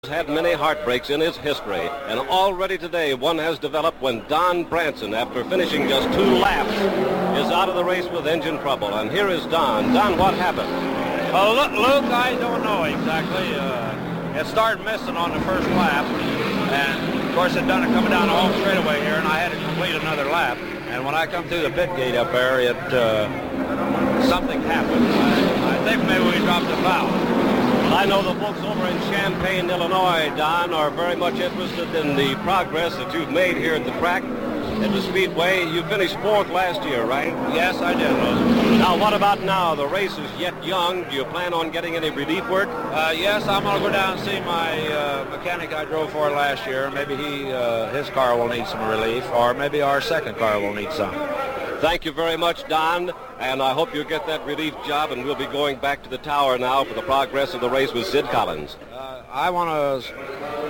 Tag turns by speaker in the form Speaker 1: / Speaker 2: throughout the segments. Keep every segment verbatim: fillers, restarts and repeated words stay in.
Speaker 1: Had many heartbreaks in his history, and already today one has developed when Don Branson, after finishing just two laps, is out of the race with engine trouble. And here is Don. Don, what happened?
Speaker 2: Well, look, Luke, I don't know exactly. Uh, it started missing on the first lap, and of course it done it coming down the home straightaway here, and I had to complete another lap. And when I come through the pit gate up there, it uh, something happened. I, I think maybe we dropped the valve.
Speaker 1: I know the folks over in Champaign, Illinois, Don, are very much interested in the progress that you've made here at the track, at the Speedway. You finished fourth last year, right?
Speaker 2: Yes, I did, Luke.
Speaker 1: Now, what about now? The race is yet young. Do you plan on getting any relief work?
Speaker 2: Uh, yes, I'm going to go down and see my uh, mechanic I drove for last year. Maybe he, uh, his car will need some relief, or maybe our second car will need some.
Speaker 1: Thank you very much, Don, and I hope you get that relief job, and we'll be going back to the tower now for the progress of the race with Sid Collins.
Speaker 2: Uh, I want to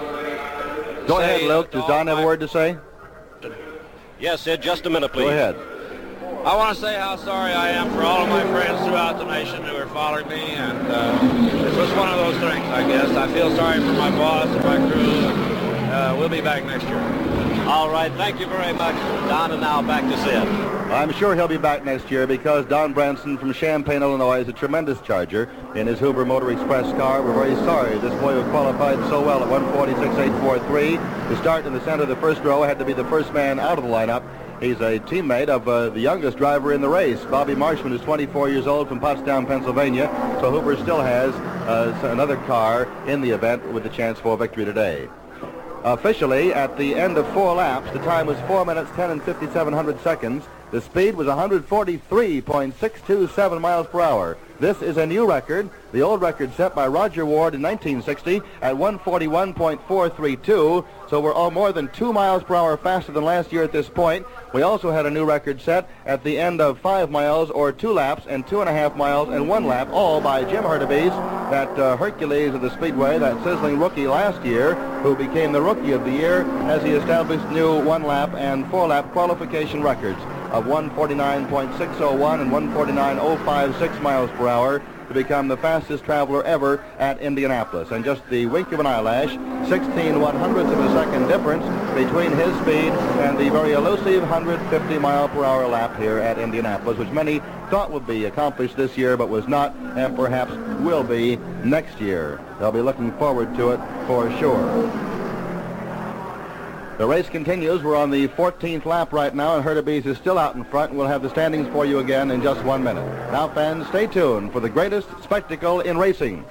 Speaker 3: Go ahead, Luke. Does Don have a word to say?
Speaker 1: Yes, Sid, just a minute, please.
Speaker 3: Go ahead.
Speaker 2: I want to say how sorry I am for all of my friends throughout the nation who are following me, and uh, it's just one of those things, I guess. I feel sorry for my boss and my crew. Uh, we'll be back next year.
Speaker 1: All right, thank you very much, Don, and now back to Sid.
Speaker 3: I'm sure he'll be back next year because Don Branson from Champaign, Illinois is a tremendous charger in his Huber Motor Express car. We're very sorry this boy who qualified so well at one forty-six eight forty-three to start in the center of the first row had to be the first man out of the lineup. He's a teammate of uh, the youngest driver in the race, Bobby Marshman, who's twenty-four years old from Pottstown, Pennsylvania. So Huber still has uh, another car in the event with the chance for victory today. Officially, at the end of four laps, the time was four minutes, ten and fifty-seven hundred seconds. The speed was one forty-three point six two seven miles per hour. This is a new record. The old record set by Roger Ward in nineteen sixty at one forty-one point four three two. So we're all more than two miles per hour faster than last year at this point. We also had a new record set at the end of five miles or two laps and two and a half miles and one lap, all by Jim Hurtubise, that uh, Hercules of the Speedway, that sizzling rookie last year, who became the Rookie of the Year as he established new one lap and four lap qualification records of one forty-nine point six oh one and one forty-nine point oh five six miles per hour to become the fastest traveler ever at Indianapolis. And just the wink of an eyelash, sixteen one hundredths of a second difference between his speed and the very elusive one fifty mile per hour lap here at Indianapolis, which many thought would be accomplished this year but was not, and perhaps will be next year. They'll be looking forward to it for sure. The race continues. We're on the fourteenth lap right now, and Hurtubise is still out in front, and we'll have the standings for you again in just one minute. Now, fans, stay tuned for the greatest spectacle in racing.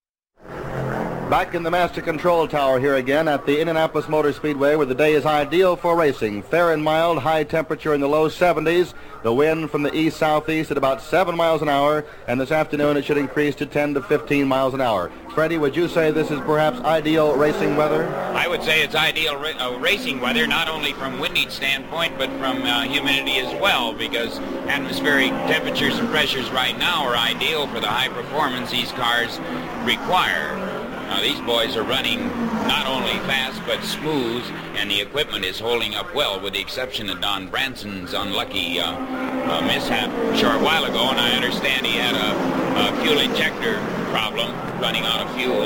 Speaker 3: Back in the Master Control Tower here again at the Indianapolis Motor Speedway, where the day is ideal for racing. Fair and mild, high temperature in the low seventies. The wind from the east-southeast at about seven miles an hour, and this afternoon it should increase to ten to fifteen miles an hour. Freddie, would you say this is perhaps ideal racing weather?
Speaker 4: I would say it's ideal ra- uh, racing weather, not only from windage standpoint, but from uh, humidity as well, because atmospheric temperatures and pressures right now are ideal for the high performance these cars require. Now, these boys are running not only fast but smooth, and the equipment is holding up well, with the exception of Don Branson's unlucky uh, uh, mishap a short while ago, and I understand he had a, a fuel injector problem, running out of fuel.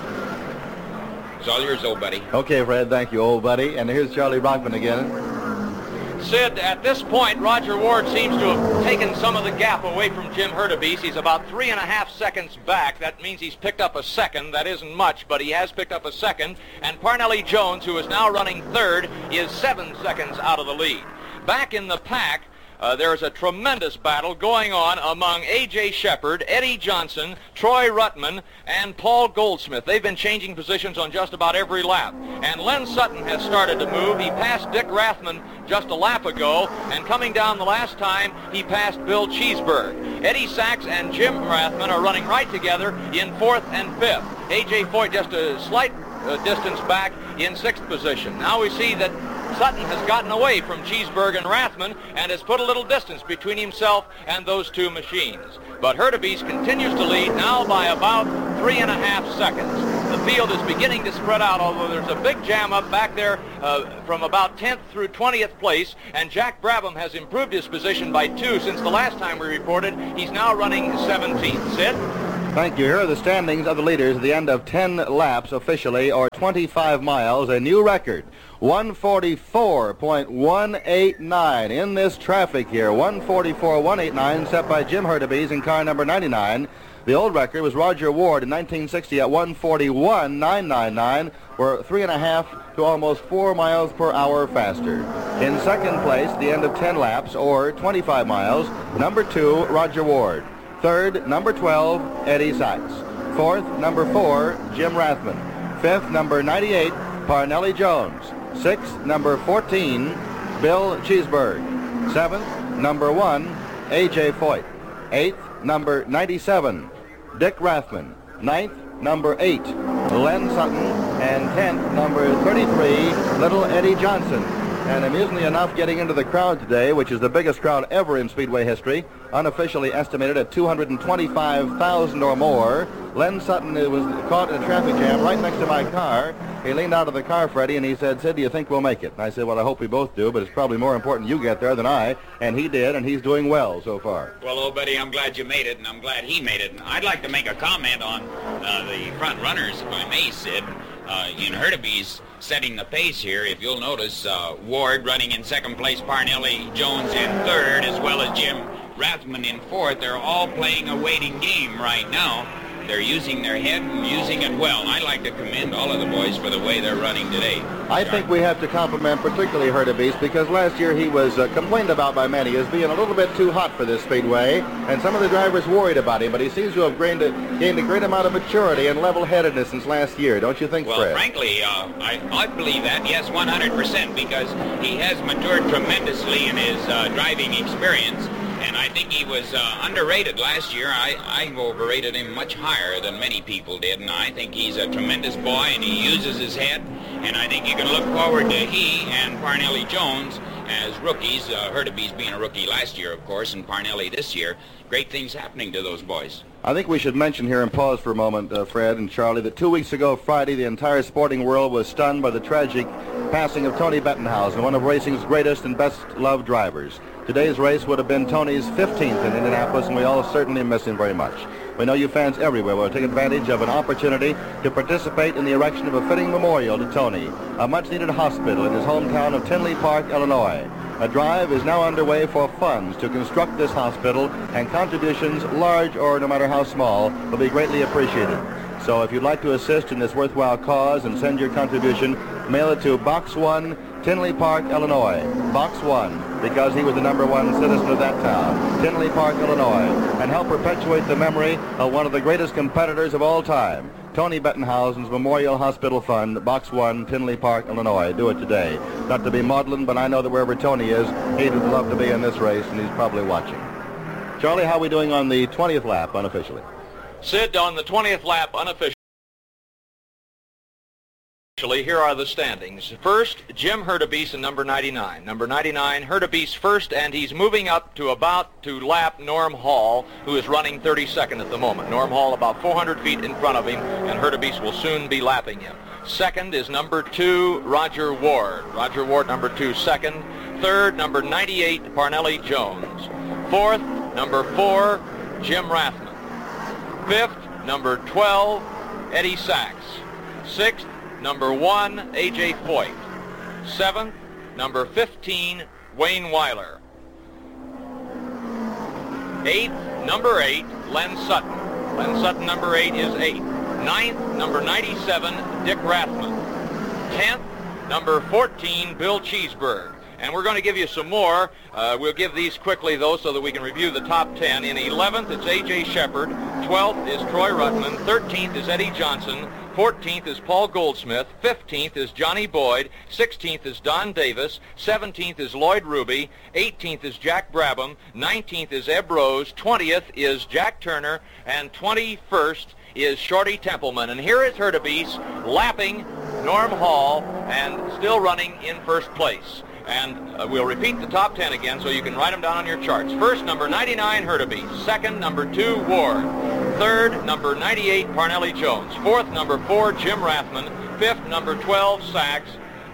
Speaker 4: It's all yours, old buddy.
Speaker 3: Okay, Fred, thank you, old buddy. And here's Charlie Brockman again.
Speaker 5: Sid, at this point, Roger Ward seems to have taken some of the gap away from Jim Hurtubise. He's about three and a half seconds back. That means he's picked up a second. That isn't much, but he has picked up a second. And Parnelli Jones, who is now running third, is seven seconds out of the lead. Back in the pack, Uh, there is a tremendous battle going on among A J Shepard, Eddie Johnson, Troy Ruttman, and Paul Goldsmith. They've been changing positions on just about every lap. And Len Sutton has started to move. He passed Dick Rathman just a lap ago, and coming down the last time, he passed Bill Cheeseburg. Eddie Sachs and Jim Rathman are running right together in fourth and fifth. A J Foyt just a slight uh, distance back in sixth position. Now we see that Sutton has gotten away from Cheeseburg and Rathman and has put a little distance between himself and those two machines. But Hurtubise continues to lead now by about three and a half seconds. The field is beginning to spread out, although there's a big jam up back there uh, from about tenth through twentieth place, and Jack Brabham has improved his position by two since the last time we reported. He's now running seventeenth. Sid?
Speaker 3: Thank you. Here are the standings of the leaders at the end of ten laps officially, or twenty-five miles, a new record. one forty-four point one eight nine in this traffic here. one forty-four point one eight nine set by Jim Hurtubise in car number ninety-nine. The old record was Roger Ward in nineteen sixty at one forty-one point nine nine nine. We're three and a half to almost four miles per hour faster. In second place, the end of ten laps, or twenty-five miles, number two, Roger Ward. Third, number twelve, Eddie Sachs. Fourth, number four, Jim Rathman. Fifth, number ninety-eight, Parnelli Jones. Sixth, number fourteen, Bill Cheeseburg. Seventh, number one, A J Foyt. Eighth, number ninety-seven, Dick Rathman. Ninth, number eight, Len Sutton. And tenth, number thirty-three, little Eddie Johnson. And amusingly enough, getting into the crowd today, which is the biggest crowd ever in Speedway history, unofficially estimated at two hundred twenty-five thousand or more. Len Sutton was caught in a traffic jam right next to my car. He leaned out of the car, Freddie, and he said, Sid, do you think we'll make it? And I said, well, I hope we both do, but it's probably more important you get there than I. And he did, and he's doing well so far.
Speaker 4: Well, old buddy, I'm glad you made it, and I'm glad he made it. And I'd like to make a comment on uh, the front runners, if I may, Sid. Uh, in Hurtubise setting the pace here, if you'll notice, uh, Ward running in second place, Parnelli Jones in third, as well as Jim Rathman in fourth. They're all playing a waiting game right now. They're using their head and using it well. And I'd like to commend all of the boys for the way they're running today.
Speaker 3: I think we have to compliment particularly Hurtubise, because last year he was uh, complained about by many as being a little bit too hot for this speedway, and some of the drivers worried about him, but he seems to have gained a, gained a great amount of maturity and level-headedness since last year. Don't you think,
Speaker 4: well,
Speaker 3: Fred?
Speaker 4: Well, frankly, uh, I, I believe that, yes, one hundred percent, because he has matured tremendously in his uh, driving experience. And I think he was uh, underrated last year. I, I overrated him much higher than many people did, and I think he's a tremendous boy, and he uses his head, and I think you can look forward to he and Parnelli Jones as rookies, uh, Hurtubise being a rookie last year, of course, and Parnelli this year. Great things happening to those boys.
Speaker 3: I think we should mention here and pause for a moment, uh, Fred and Charlie, that two weeks ago Friday, the entire sporting world was stunned by the tragic passing of Tony Bettenhausen, one of racing's greatest and best-loved drivers. Today's race would have been Tony's fifteenth in Indianapolis, and we all certainly miss him very much. We know you fans everywhere will take advantage of an opportunity to participate in the erection of a fitting memorial to Tony, a much-needed hospital in his hometown of Tinley Park, Illinois. A drive is now underway for funds to construct this hospital, and contributions, large or no matter how small, will be greatly appreciated. So if you'd like to assist in this worthwhile cause and send your contribution, mail it to Box one, Tinley Park, Illinois. Box one, because he was the number one citizen of that town, Tinley Park, Illinois, and help perpetuate the memory of one of the greatest competitors of all time, Tony Bettenhausen's Memorial Hospital Fund, Box one, Tinley Park, Illinois. Do it today. Not to be maudlin, but I know that wherever Tony is, he'd love to be in this race, and he's probably watching. Charlie, how are we doing on the twentieth lap unofficially?
Speaker 5: Sid, on the twentieth lap unofficially, here are the standings. First, Jim Hurtubise in number ninety-nine. Number ninety-nine, Hurtubise first, and he's moving up to about to lap Norm Hall, who is running thirty-second at the moment. Norm Hall about four hundred feet in front of him, and Hurtubise will soon be lapping him. Second is number two, Roger Ward. Roger Ward, number two, second. Third, number ninety-eight, Parnelli Jones. Fourth, number four, Jim Rathman. Fifth, number twelve, Eddie Sachs. Sixth, number one, A J Foyt. Seventh, number fifteen, Wayne Weiler. Eighth, number eight, Len Sutton. Len Sutton, number eight, is eight. Ninth, number ninety-seven, Dick Rathman. Tenth, number fourteen, Bill Cheeseburg. And we're going to give you some more. Uh, we'll give these quickly, though, so that we can review the top ten. In eleventh, it's A J Shepard. twelfth is Troy Ruttman. thirteenth is Eddie Johnson. fourteenth is Paul Goldsmith. fifteenth is Johnny Boyd. sixteenth is Don Davis. seventeenth is Lloyd Ruby. eighteenth is Jack Brabham. nineteenth is Eb Rose. twentieth is Jack Turner. And twenty-first is Shorty Templeman. And here is Hurtubise lapping Norm Hall and still running in first place. And uh, we'll repeat the top ten again so you can write them down on your charts. First, number ninety-nine, Hurtubise. Second, number two, Ward. Third, number ninety-eight, Parnelli Jones. Fourth, number four, Jim Rathman. Fifth, number twelve, Sachs.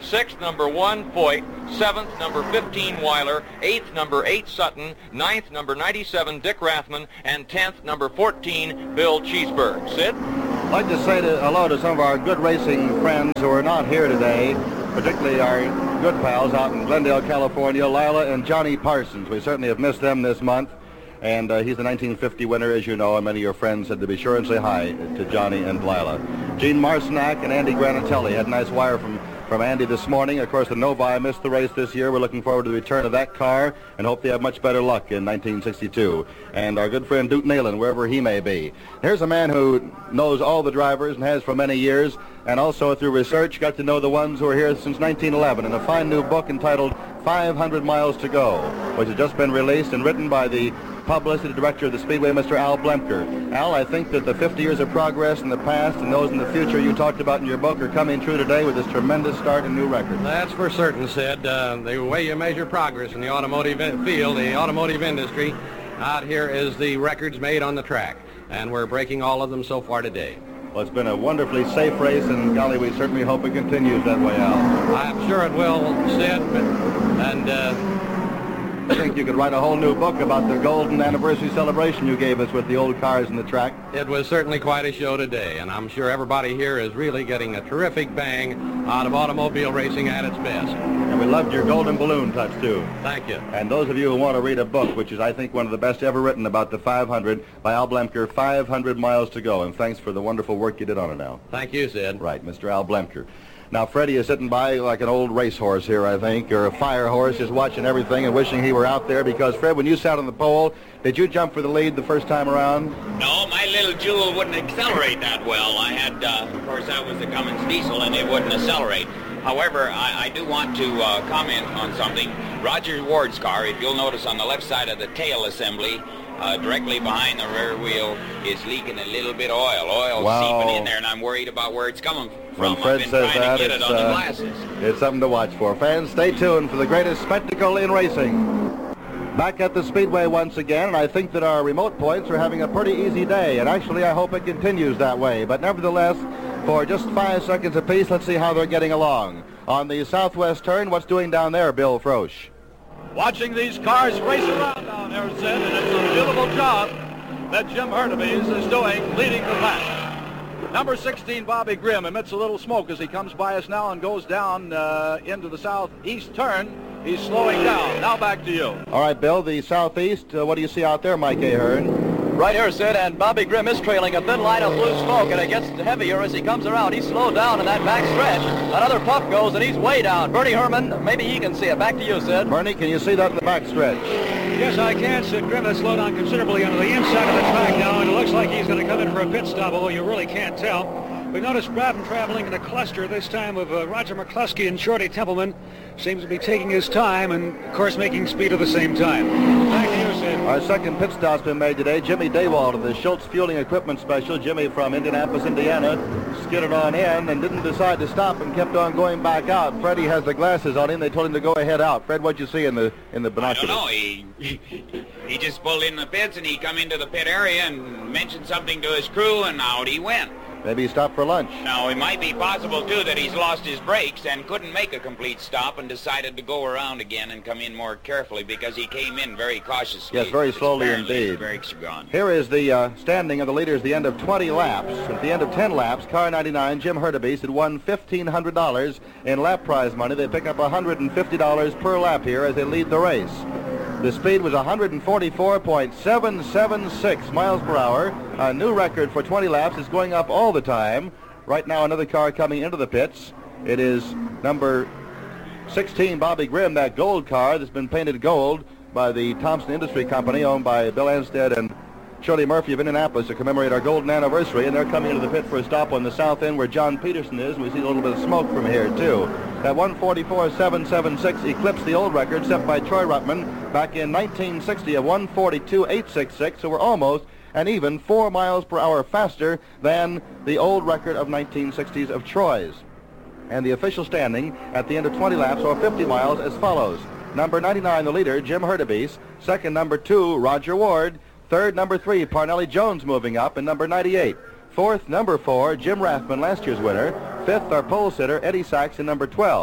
Speaker 5: Sixth, number one, Foyt. Seventh, number fifteen, Weiler. Eighth, number eight, Sutton. Ninth, number ninety-seven, Dick Rathman. And tenth, number fourteen, Bill Cheeseburg. Sid?
Speaker 3: I'd like to say to, hello to some of our good racing friends who are not here today, particularly our good pals out in Glendale, California, Lila and Johnny Parsons. We certainly have missed them this month. And uh, he's the nineteen fifty winner, as you know, and many of your friends said to be sure and say hi to Johnny and Lila. Gene Marcinak and Andy Granatelli had a nice wire from, from Andy this morning. Of course, the Novi missed the race this year. We're looking forward to the return of that car and hope they have much better luck in nineteen sixty-two. And our good friend Duke Nalen, wherever he may be. Here's a man who knows all the drivers and has for many years, and also through research got to know the ones who are here since nineteen eleven in a fine new book entitled five hundred miles to Go, which has just been released and written by the publicity director of the Speedway, Mister Al Blemker. Al, I think that the fifty years of progress in the past and those in the future you talked about in your book are coming true today with this tremendous start and new record.
Speaker 6: That's for certain, Sid. Uh, the way you measure progress in the automotive field, the automotive industry, out here is the records made on the track. And we're breaking all of them so far today.
Speaker 3: Well, it's been a wonderfully safe race, and golly, we certainly hope it continues that way, Al.
Speaker 6: I'm sure it will, Sid. And uh,
Speaker 3: I think you could write a whole new book about the golden anniversary celebration you gave us with the old cars and the track.
Speaker 6: It was certainly quite a show today, and I'm sure everybody here is really getting a terrific bang out of automobile racing at its best.
Speaker 3: And we loved your golden balloon touch, too.
Speaker 6: Thank you.
Speaker 3: And those of you who want to read a book, which is, I think, one of the best ever written about the five hundred, by Al Blemker, five hundred miles to Go. And thanks for the wonderful work you did on it, Al.
Speaker 6: Thank you, Sid.
Speaker 3: Right, Mister Al Blemker. Now, Freddie is sitting by like an old racehorse here, I think, or a fire horse, just watching everything and wishing he were out there. Because, Fred, when you sat on the pole, did you jump for the lead the first time around?
Speaker 4: No, my little Jewel wouldn't accelerate that well. I had, uh, of course, that was the Cummins diesel, and it wouldn't accelerate. However, I, I do want to uh, comment on something. Roger Ward's car, if you'll notice on the left side of the tail assembly, Uh, directly behind the rear wheel is leaking a little bit of oil. Oil's
Speaker 3: Wow.
Speaker 4: seeping in there, and I'm worried about where it's coming from.
Speaker 3: When Fred
Speaker 4: I've been
Speaker 3: says
Speaker 4: trying
Speaker 3: that,
Speaker 4: to get
Speaker 3: it's,
Speaker 4: it on the
Speaker 3: uh,
Speaker 4: glasses.
Speaker 3: it's something to watch for. Fans, stay tuned for the greatest spectacle in racing. Back at the Speedway once again, and I think that our remote points are having a pretty easy day, and actually I hope it continues that way. But nevertheless, for just five seconds apiece, let's see how they're getting along. On the southwest turn, what's doing down there, Bill Frosch?
Speaker 7: Watching these cars race around down there, Sid, and it's a beautiful job that Jim Hurtubise is doing, leading the pack. Number sixteen, Bobby Grimm, emits a little smoke as he comes by us now and goes down uh, into the southeast turn. He's slowing down. Now back to you.
Speaker 3: All right, Bill, the southeast, uh, what do you see out there, Mike Ahern?
Speaker 8: Right here, Sid, and Bobby Grimm is trailing a thin line of blue smoke, and it gets heavier as he comes around. He's slowed down in that back stretch. Another puff goes, and he's way down. Bernie Herman, maybe he can see it. Back to you, Sid.
Speaker 3: Bernie, can you see that in the back stretch?
Speaker 9: Yes, I can. Sid Grimm has slowed down considerably on the inside of the track now, and it looks like he's going to come in for a pit stop, although you really can't tell. We've noticed Bratton traveling in a cluster, this time of uh, Roger McCluskey and Shorty Templeman. Seems to be taking his time and, of course, making speed at the same time. Back to you, Sid.
Speaker 3: Our second pit stop's been made today. Jimmy Daywald of the Schultz Fueling Equipment Special. Jimmy from Indianapolis, Indiana, skidded on in and didn't decide to stop and kept on going back out. Freddie has the glasses on him. They told him to go ahead out. Fred, what'd you see in the in the binoculars?
Speaker 4: I don't know. He, he just pulled in the pits, and he come into the pit area and mentioned something to his crew, and out he went.
Speaker 3: Maybe he stopped for lunch.
Speaker 4: Now, it might be possible, too, that he's lost his brakes and couldn't make a complete stop and decided to go around again and come in more carefully because he came in very cautiously.
Speaker 3: Yes, very slowly
Speaker 4: Apparently
Speaker 3: indeed.
Speaker 4: His brakes are gone.
Speaker 3: Here is the uh, standing of the leaders at the end of twenty laps. At the end of ten laps, car ninety-nine, Jim Hurtubise, had won fifteen hundred dollars in lap prize money. They pick up one hundred fifty dollars per lap here as they lead the race. The speed was one hundred forty-four point seven seven six miles per hour. A new record for twenty laps. It's going up all the time. Right now, another car coming into the pits. It is number sixteen, Bobby Grimm, that gold car that's been painted gold by the Thompson Industry Company, owned by Bill Anstead and Shirley Murphy of Indianapolis, to commemorate our golden anniversary. And they're coming into the pit for a stop on the south end where John Peterson is. And we see a little bit of smoke from here, too. That one forty-four point seven seven six eclipsed the old record set by Troy Ruttman back in nineteen sixty of one forty-two point eight six six, so we're almost and even four miles per hour faster than the old record of nineteen sixties of Troy's. And the official standing at the end of twenty laps, or fifty miles, as follows. Number ninety-nine, the leader, Jim Hurtubise. Second, number two, Roger Ward. Third, number three, Parnelli Jones moving up, and number ninety-eight. Fourth, number four, Jim Rathman, last year's winner. Fifth, our pole sitter, Eddie Sachs, in number twelve.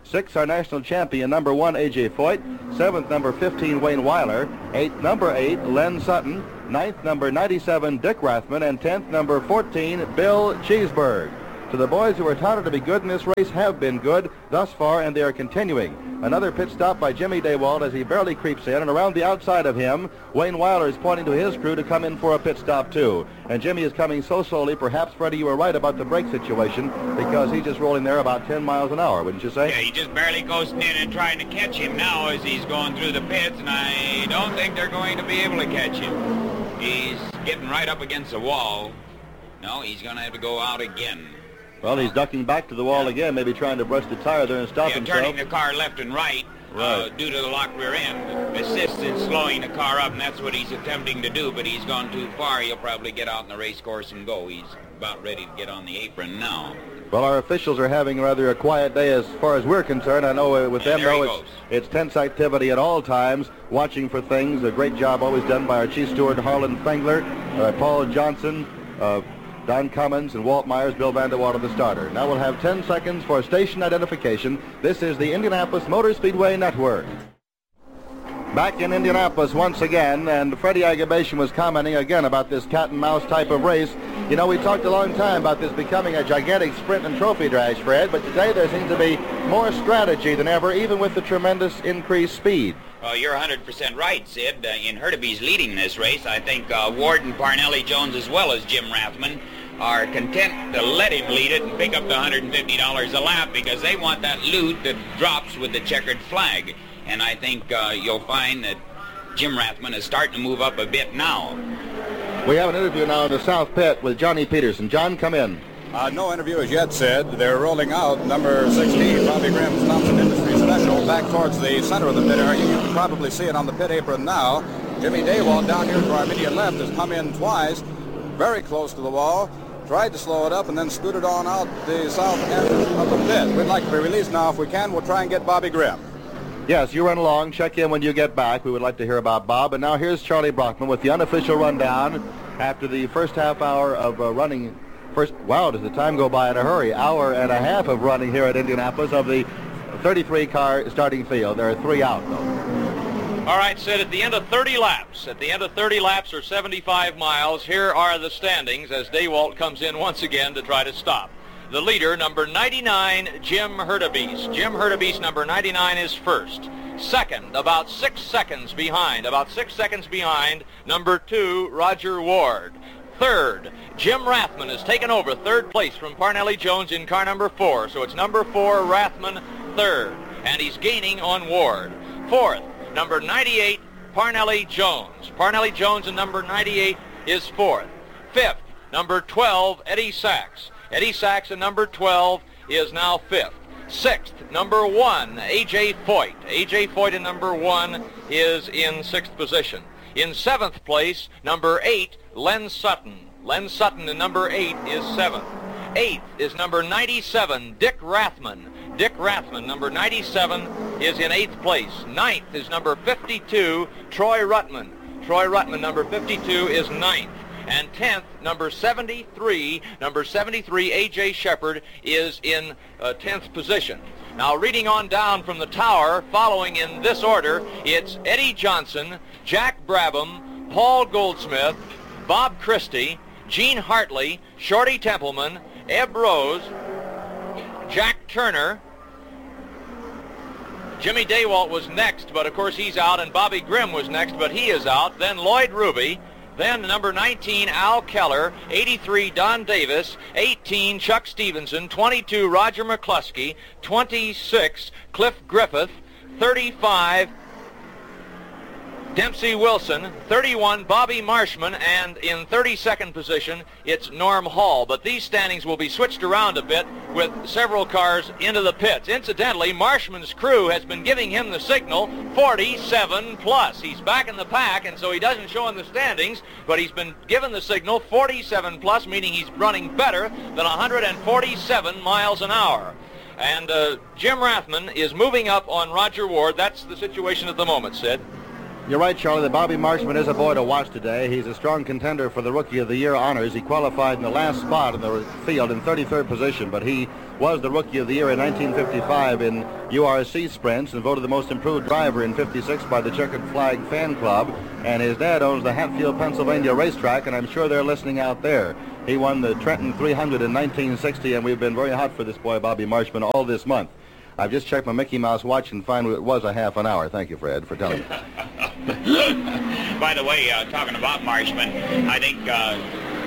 Speaker 3: Sixth, our national champion, number one, A J Foyt. Seventh, number fifteen, Wayne Weiler. Eighth, number eight, Len Sutton. Ninth, number ninety-seven, Dick Rathman. And tenth, number fourteen, Bill Cheeseburg. So the boys who are touted to be good in this race have been good thus far, and they are continuing. Another pit stop by Jimmy Daywalt as he barely creeps in, and around the outside of him, Wayne Weiler is pointing to his crew to come in for a pit stop too. And Jimmy is coming so slowly, perhaps, Freddie, you were right about the brake situation, because he's just rolling there about ten miles an hour, wouldn't you say?
Speaker 4: Yeah, he just barely coasting in and trying to catch him now as he's going through the pits, and I don't think they're going to be able to catch him. He's getting right up against the wall. No, he's going to have to go out again.
Speaker 3: Well, he's ducking back to the wall yeah. again, maybe trying to brush the tire there and stop
Speaker 4: yeah,
Speaker 3: himself.
Speaker 4: turning the car left and right, right. Uh, due to the lock rear end. Assists in slowing the car up, and that's what he's attempting to do, but he's gone too far. He'll probably get out in the race course and go. He's about ready to get on the apron now.
Speaker 3: Well, our officials are having rather a quiet day as far as we're concerned. I know uh, with them, though, it's, it's tense activity at all times, watching for things. A great job always done by our chief steward, Harlan Fengler, uh, Paul Johnson, uh, Don Cummins, and Walt Myers, Bill Vanderwater, the starter. Now we'll have ten seconds for station identification. This is the Indianapolis Motor Speedway Network. Back in Indianapolis once again, and Freddie Agabation was commenting again about this cat and mouse type of race. You know, we talked a long time about this becoming a gigantic sprint and trophy dash, Fred, but today there seems to be more strategy than ever, even with the tremendous increased speed.
Speaker 4: Oh, you're one hundred percent right, Sid. Uh, in Hurtubise leading this race, I think uh, Ward and Parnelli Jones, as well as Jim Rathman, are content to let him lead it and pick up the one hundred fifty dollars a lap because they want that loot that drops with the checkered flag. And I think uh, you'll find that Jim Rathman is starting to move up a bit now.
Speaker 3: We have an interview now in the South Pit with Johnny Peterson. John, come in.
Speaker 10: Uh, no interview as yet, Sid. They're rolling out number sixteen, Bobby Grimm's Thompson Industries Special, back towards the center of the pit area. You can probably see it on the pit apron now. Jimmy Daywalt down here to our immediate left has come in twice, very close to the wall, tried to slow it up, and then scooted on out the south end of the pit. We'd like to be released now if we can. We'll try and get Bobby Grimm.
Speaker 3: Yes, you run along. Check in when you get back. We would like to hear about Bob. And now here's Charlie Brockman with the unofficial rundown after the first half hour of uh, running. First, wow, does the time go by in a hurry? Hour and a half of running here at Indianapolis of the thirty-three car starting field. There are three out, though.
Speaker 5: All right, Sid, at the end of thirty laps, at the end of thirty laps or seventy-five miles, here are the standings as Daywalt comes in once again to try to stop. The leader, number ninety-nine, Jim Hurtubise. Jim Hurtubise, number ninety-nine, is first. Second, about six seconds behind, about six seconds behind, number two, Roger Ward. Third, Jim Rathman has taken over third place from Parnelli Jones in car number four. So it's number four, Rathman, third. And he's gaining on Ward. Fourth, number ninety-eight, Parnelli Jones. Parnelli Jones and number ninety-eight is fourth. Fifth, number twelve, Eddie Sachs. Eddie Sachs and number twelve is now fifth. Sixth, number one, A J Foyt. A J Foyt and number one is in sixth position. In seventh place, number eight, Len Sutton. Len Sutton and number eight is seventh. Eighth is number ninety-seven, Dick Rathman. Dick Rathman, number ninety-seven, is in eighth place. Ninth is number fifty-two, Troy Ruttman. Troy Ruttman, number fifty-two, is ninth. And tenth, number seventy-three, number seventy-three, A J Shepard, is in uh, tenth position. Now, reading on down from the tower, following in this order, it's Eddie Johnson, Jack Brabham, Paul Goldsmith, Bob Christie, Gene Hartley, Shorty Templeman, Eb Rose, Jack Turner. Jimmy Daywalt was next, but of course he's out, and Bobby Grimm was next, but he is out. Then Lloyd Ruby. Then number nineteen, Al Keller, eighty-three, Don Davis, eighteen, Chuck Stevenson, twenty-two, Roger McCluskey, twenty-six, Cliff Griffith, thirty-five, Dempsey Wilson, thirty-one, Bobby Marshman, and in thirty-second position, it's Norm Hall. But these standings will be switched around a bit with several cars into the pits. Incidentally, Marshman's crew has been giving him the signal forty-seven plus. He's back in the pack, and so he doesn't show in the standings, but he's been given the signal forty-seven plus, meaning he's running better than one hundred forty-seven miles an hour. And uh, Jim Rathman is moving up on Roger Ward. That's the situation at the moment, Sid.
Speaker 3: You're right, Charlie. The Bobby Marshman is a boy to watch today. He's a strong contender for the Rookie of the Year honors. He qualified in the last spot in the field in thirty-third position, but he was the Rookie of the Year in nineteen fifty-five in U R C sprints and voted the most improved driver in fifty-six by the Checkered Flag Fan Club. And his dad owns the Hatfield, Pennsylvania racetrack, and I'm sure they're listening out there. He won the Trenton three hundred in nineteen sixty, and we've been very hot for this boy, Bobby Marshman, all this month. I've just checked my Mickey Mouse watch and found it was a half an hour. Thank you, Fred, for telling me.
Speaker 4: By the way, uh, talking about Marshman, I think uh,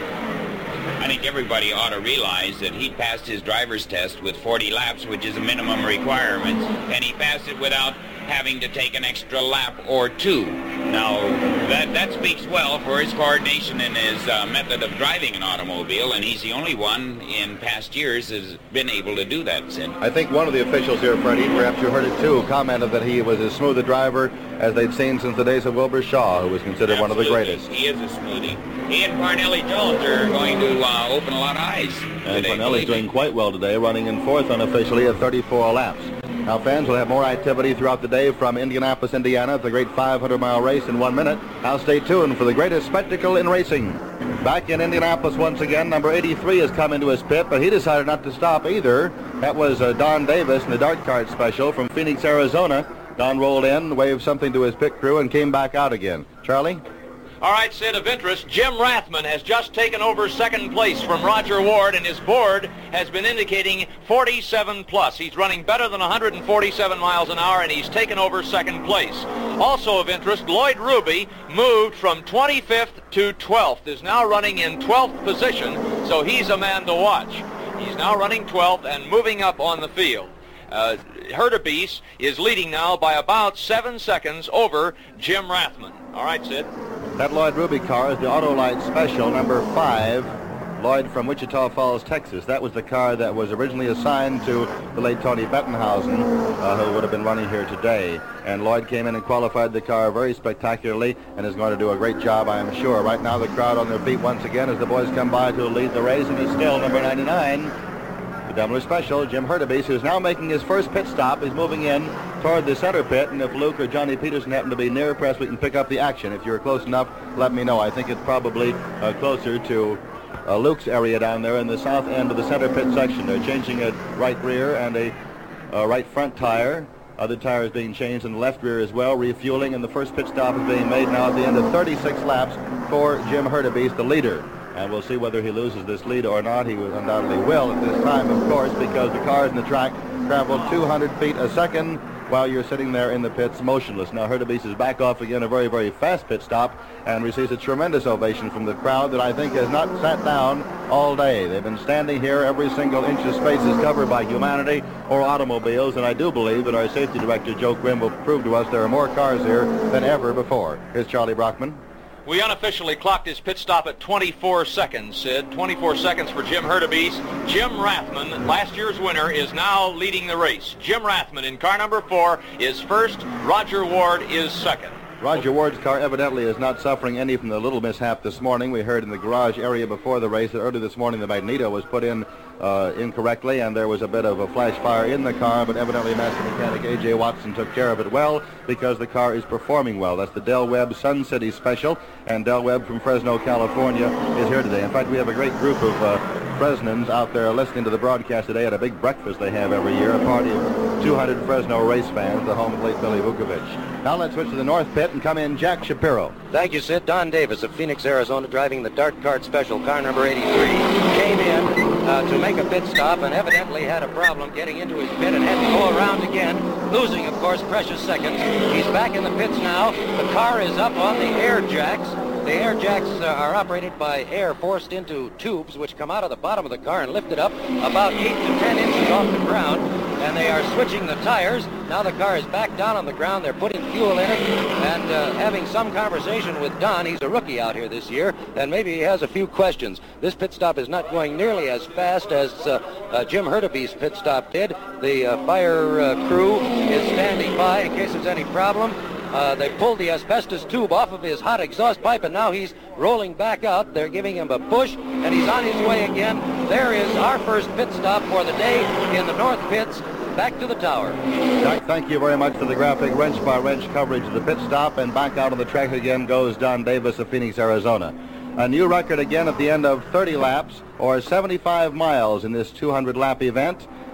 Speaker 4: I think everybody ought to realize that he passed his driver's test with forty laps, which is a minimum requirement, and he passed it without having to take an extra lap or two. Now, that, that speaks well for his coordination and his uh, method of driving an automobile, and he's the only one in past years has been able to do that, Sid.
Speaker 3: I think one of the officials here, Freddie, perhaps you heard it too, commented that he was as smooth a driver as they'd seen since the days of Wilbur Shaw, who was considered
Speaker 4: Absolutely.
Speaker 3: one of the greatest.
Speaker 4: He is a smoothie. He and Parnelli Jones are going to uh, open a lot of eyes
Speaker 3: And
Speaker 4: today.
Speaker 3: Parnelli's doing quite well today, running in fourth unofficially at thirty-four laps. Now, fans will have more activity throughout the day from Indianapolis, Indiana, at the great five hundred mile race in one minute. Now, stay tuned for the greatest spectacle in racing. Back in Indianapolis once again, number eighty-three has come into his pit, but he decided not to stop either. That was uh, Don Davis in the Dart Cart Special from Phoenix, Arizona. Don rolled in, waved something to his pit crew, and came back out again. Charlie?
Speaker 5: All right, Sid, of interest, Jim Rathman has just taken over second place from Roger Ward, and his board has been indicating forty-seven plus. He's running better than one hundred forty-seven miles an hour, and he's taken over second place. Also of interest, Lloyd Ruby moved from twenty-fifth to twelfth, is now running in twelfth position, so he's a man to watch. He's now running twelfth and moving up on the field. Uh, Hurtubise is leading now by about seven seconds over Jim Rathman. All right, Sid.
Speaker 3: That Lloyd Ruby car is the Autolite Special, number five. Lloyd from Wichita Falls, Texas. That was the car that was originally assigned to the late Tony Bettenhausen, uh, who would have been running here today. And Lloyd came in and qualified the car very spectacularly and is going to do a great job, I am sure. Right now, the crowd on their feet once again as the boys come by to lead the race, and it's still number ninety-nine. The Daimler Special, Jim Hurtubise, who's now making his first pit stop. He's moving in toward the center pit, and if Luke or Johnny Peterson happen to be near, perhaps we can pick up the action. If you're close enough, let me know. I think it's probably uh, closer to uh, Luke's area down there in the south end of the center pit section. They're changing a right rear and a uh, right front tire. Other tires being changed in the left rear as well, refueling, and the first pit stop is being made now at the end of thirty-six laps for Jim Hurtubise, the leader. And we'll see whether he loses this lead or not. He undoubtedly will at this time, of course, because the cars in the track travel two hundred feet a second while you're sitting there in the pits motionless. Now, Hurtubise is back off again, a very, very fast pit stop, and receives a tremendous ovation from the crowd that I think has not sat down all day. They've been standing here. Every single inch of space is covered by humanity or automobiles, and I do believe that our safety director, Joe Grimm, will prove to us there are more cars here than ever before. Here's Charlie Brockman.
Speaker 5: We unofficially clocked his pit stop at twenty-four seconds, Sid. twenty-four seconds for Jim Hurtubise. Jim Rathman, last year's winner, is now leading the race. Jim Rathman in car number four is first. Roger Ward is second.
Speaker 3: Roger Ward's car evidently is not suffering any from the little mishap this morning. We heard in the garage area before the race that early this morning the magneto was put in uh, incorrectly, and there was a bit of a flash fire in the car, but evidently master mechanic A J Watson took care of it well because the car is performing well. That's the Del Webb Sun City Special, and Del Webb from Fresno, California is here today. In fact, we have a great group of uh, Fresnans out there listening to the broadcast today at a big breakfast they have every year, a party of two hundred Fresno race fans, the home of late Billy Vukovich. Now let's switch to the north pit and come in Jack Shapiro.
Speaker 11: Thank you, Sid. Don Davis of Phoenix, Arizona, driving the Dart Cart Special, car number eighty-three, came in uh, to make a pit stop and evidently had a problem getting into his pit and had to go around again, losing, of course, precious seconds. He's back in the pits now. The car is up on the air jacks. The air jacks uh, are operated by air forced into tubes which come out of the bottom of the car and lifted up about eight to ten inches off the ground, and they are switching the tires. Now the car is back down on the ground. They're putting fuel in it and uh, having some conversation with Don. He's a rookie out here this year, and maybe he has a few questions. This pit stop is not going nearly as fast as uh, uh, Jim Hurtubise's pit stop did. The uh, fire uh, crew is standing by in case there's any problem. Uh, they pulled the asbestos tube off of his hot exhaust pipe, and now he's rolling back out. They're giving him a push, and he's on his way again. There is our first pit stop for the day in the north pits. Back to the tower.
Speaker 3: Jack, thank you very much for the graphic wrench-by-wrench coverage of the pit stop, and back out on the track again goes Don Davis of Phoenix, Arizona. A new record again at the end of thirty laps, or seventy-five miles in this two hundred lap event.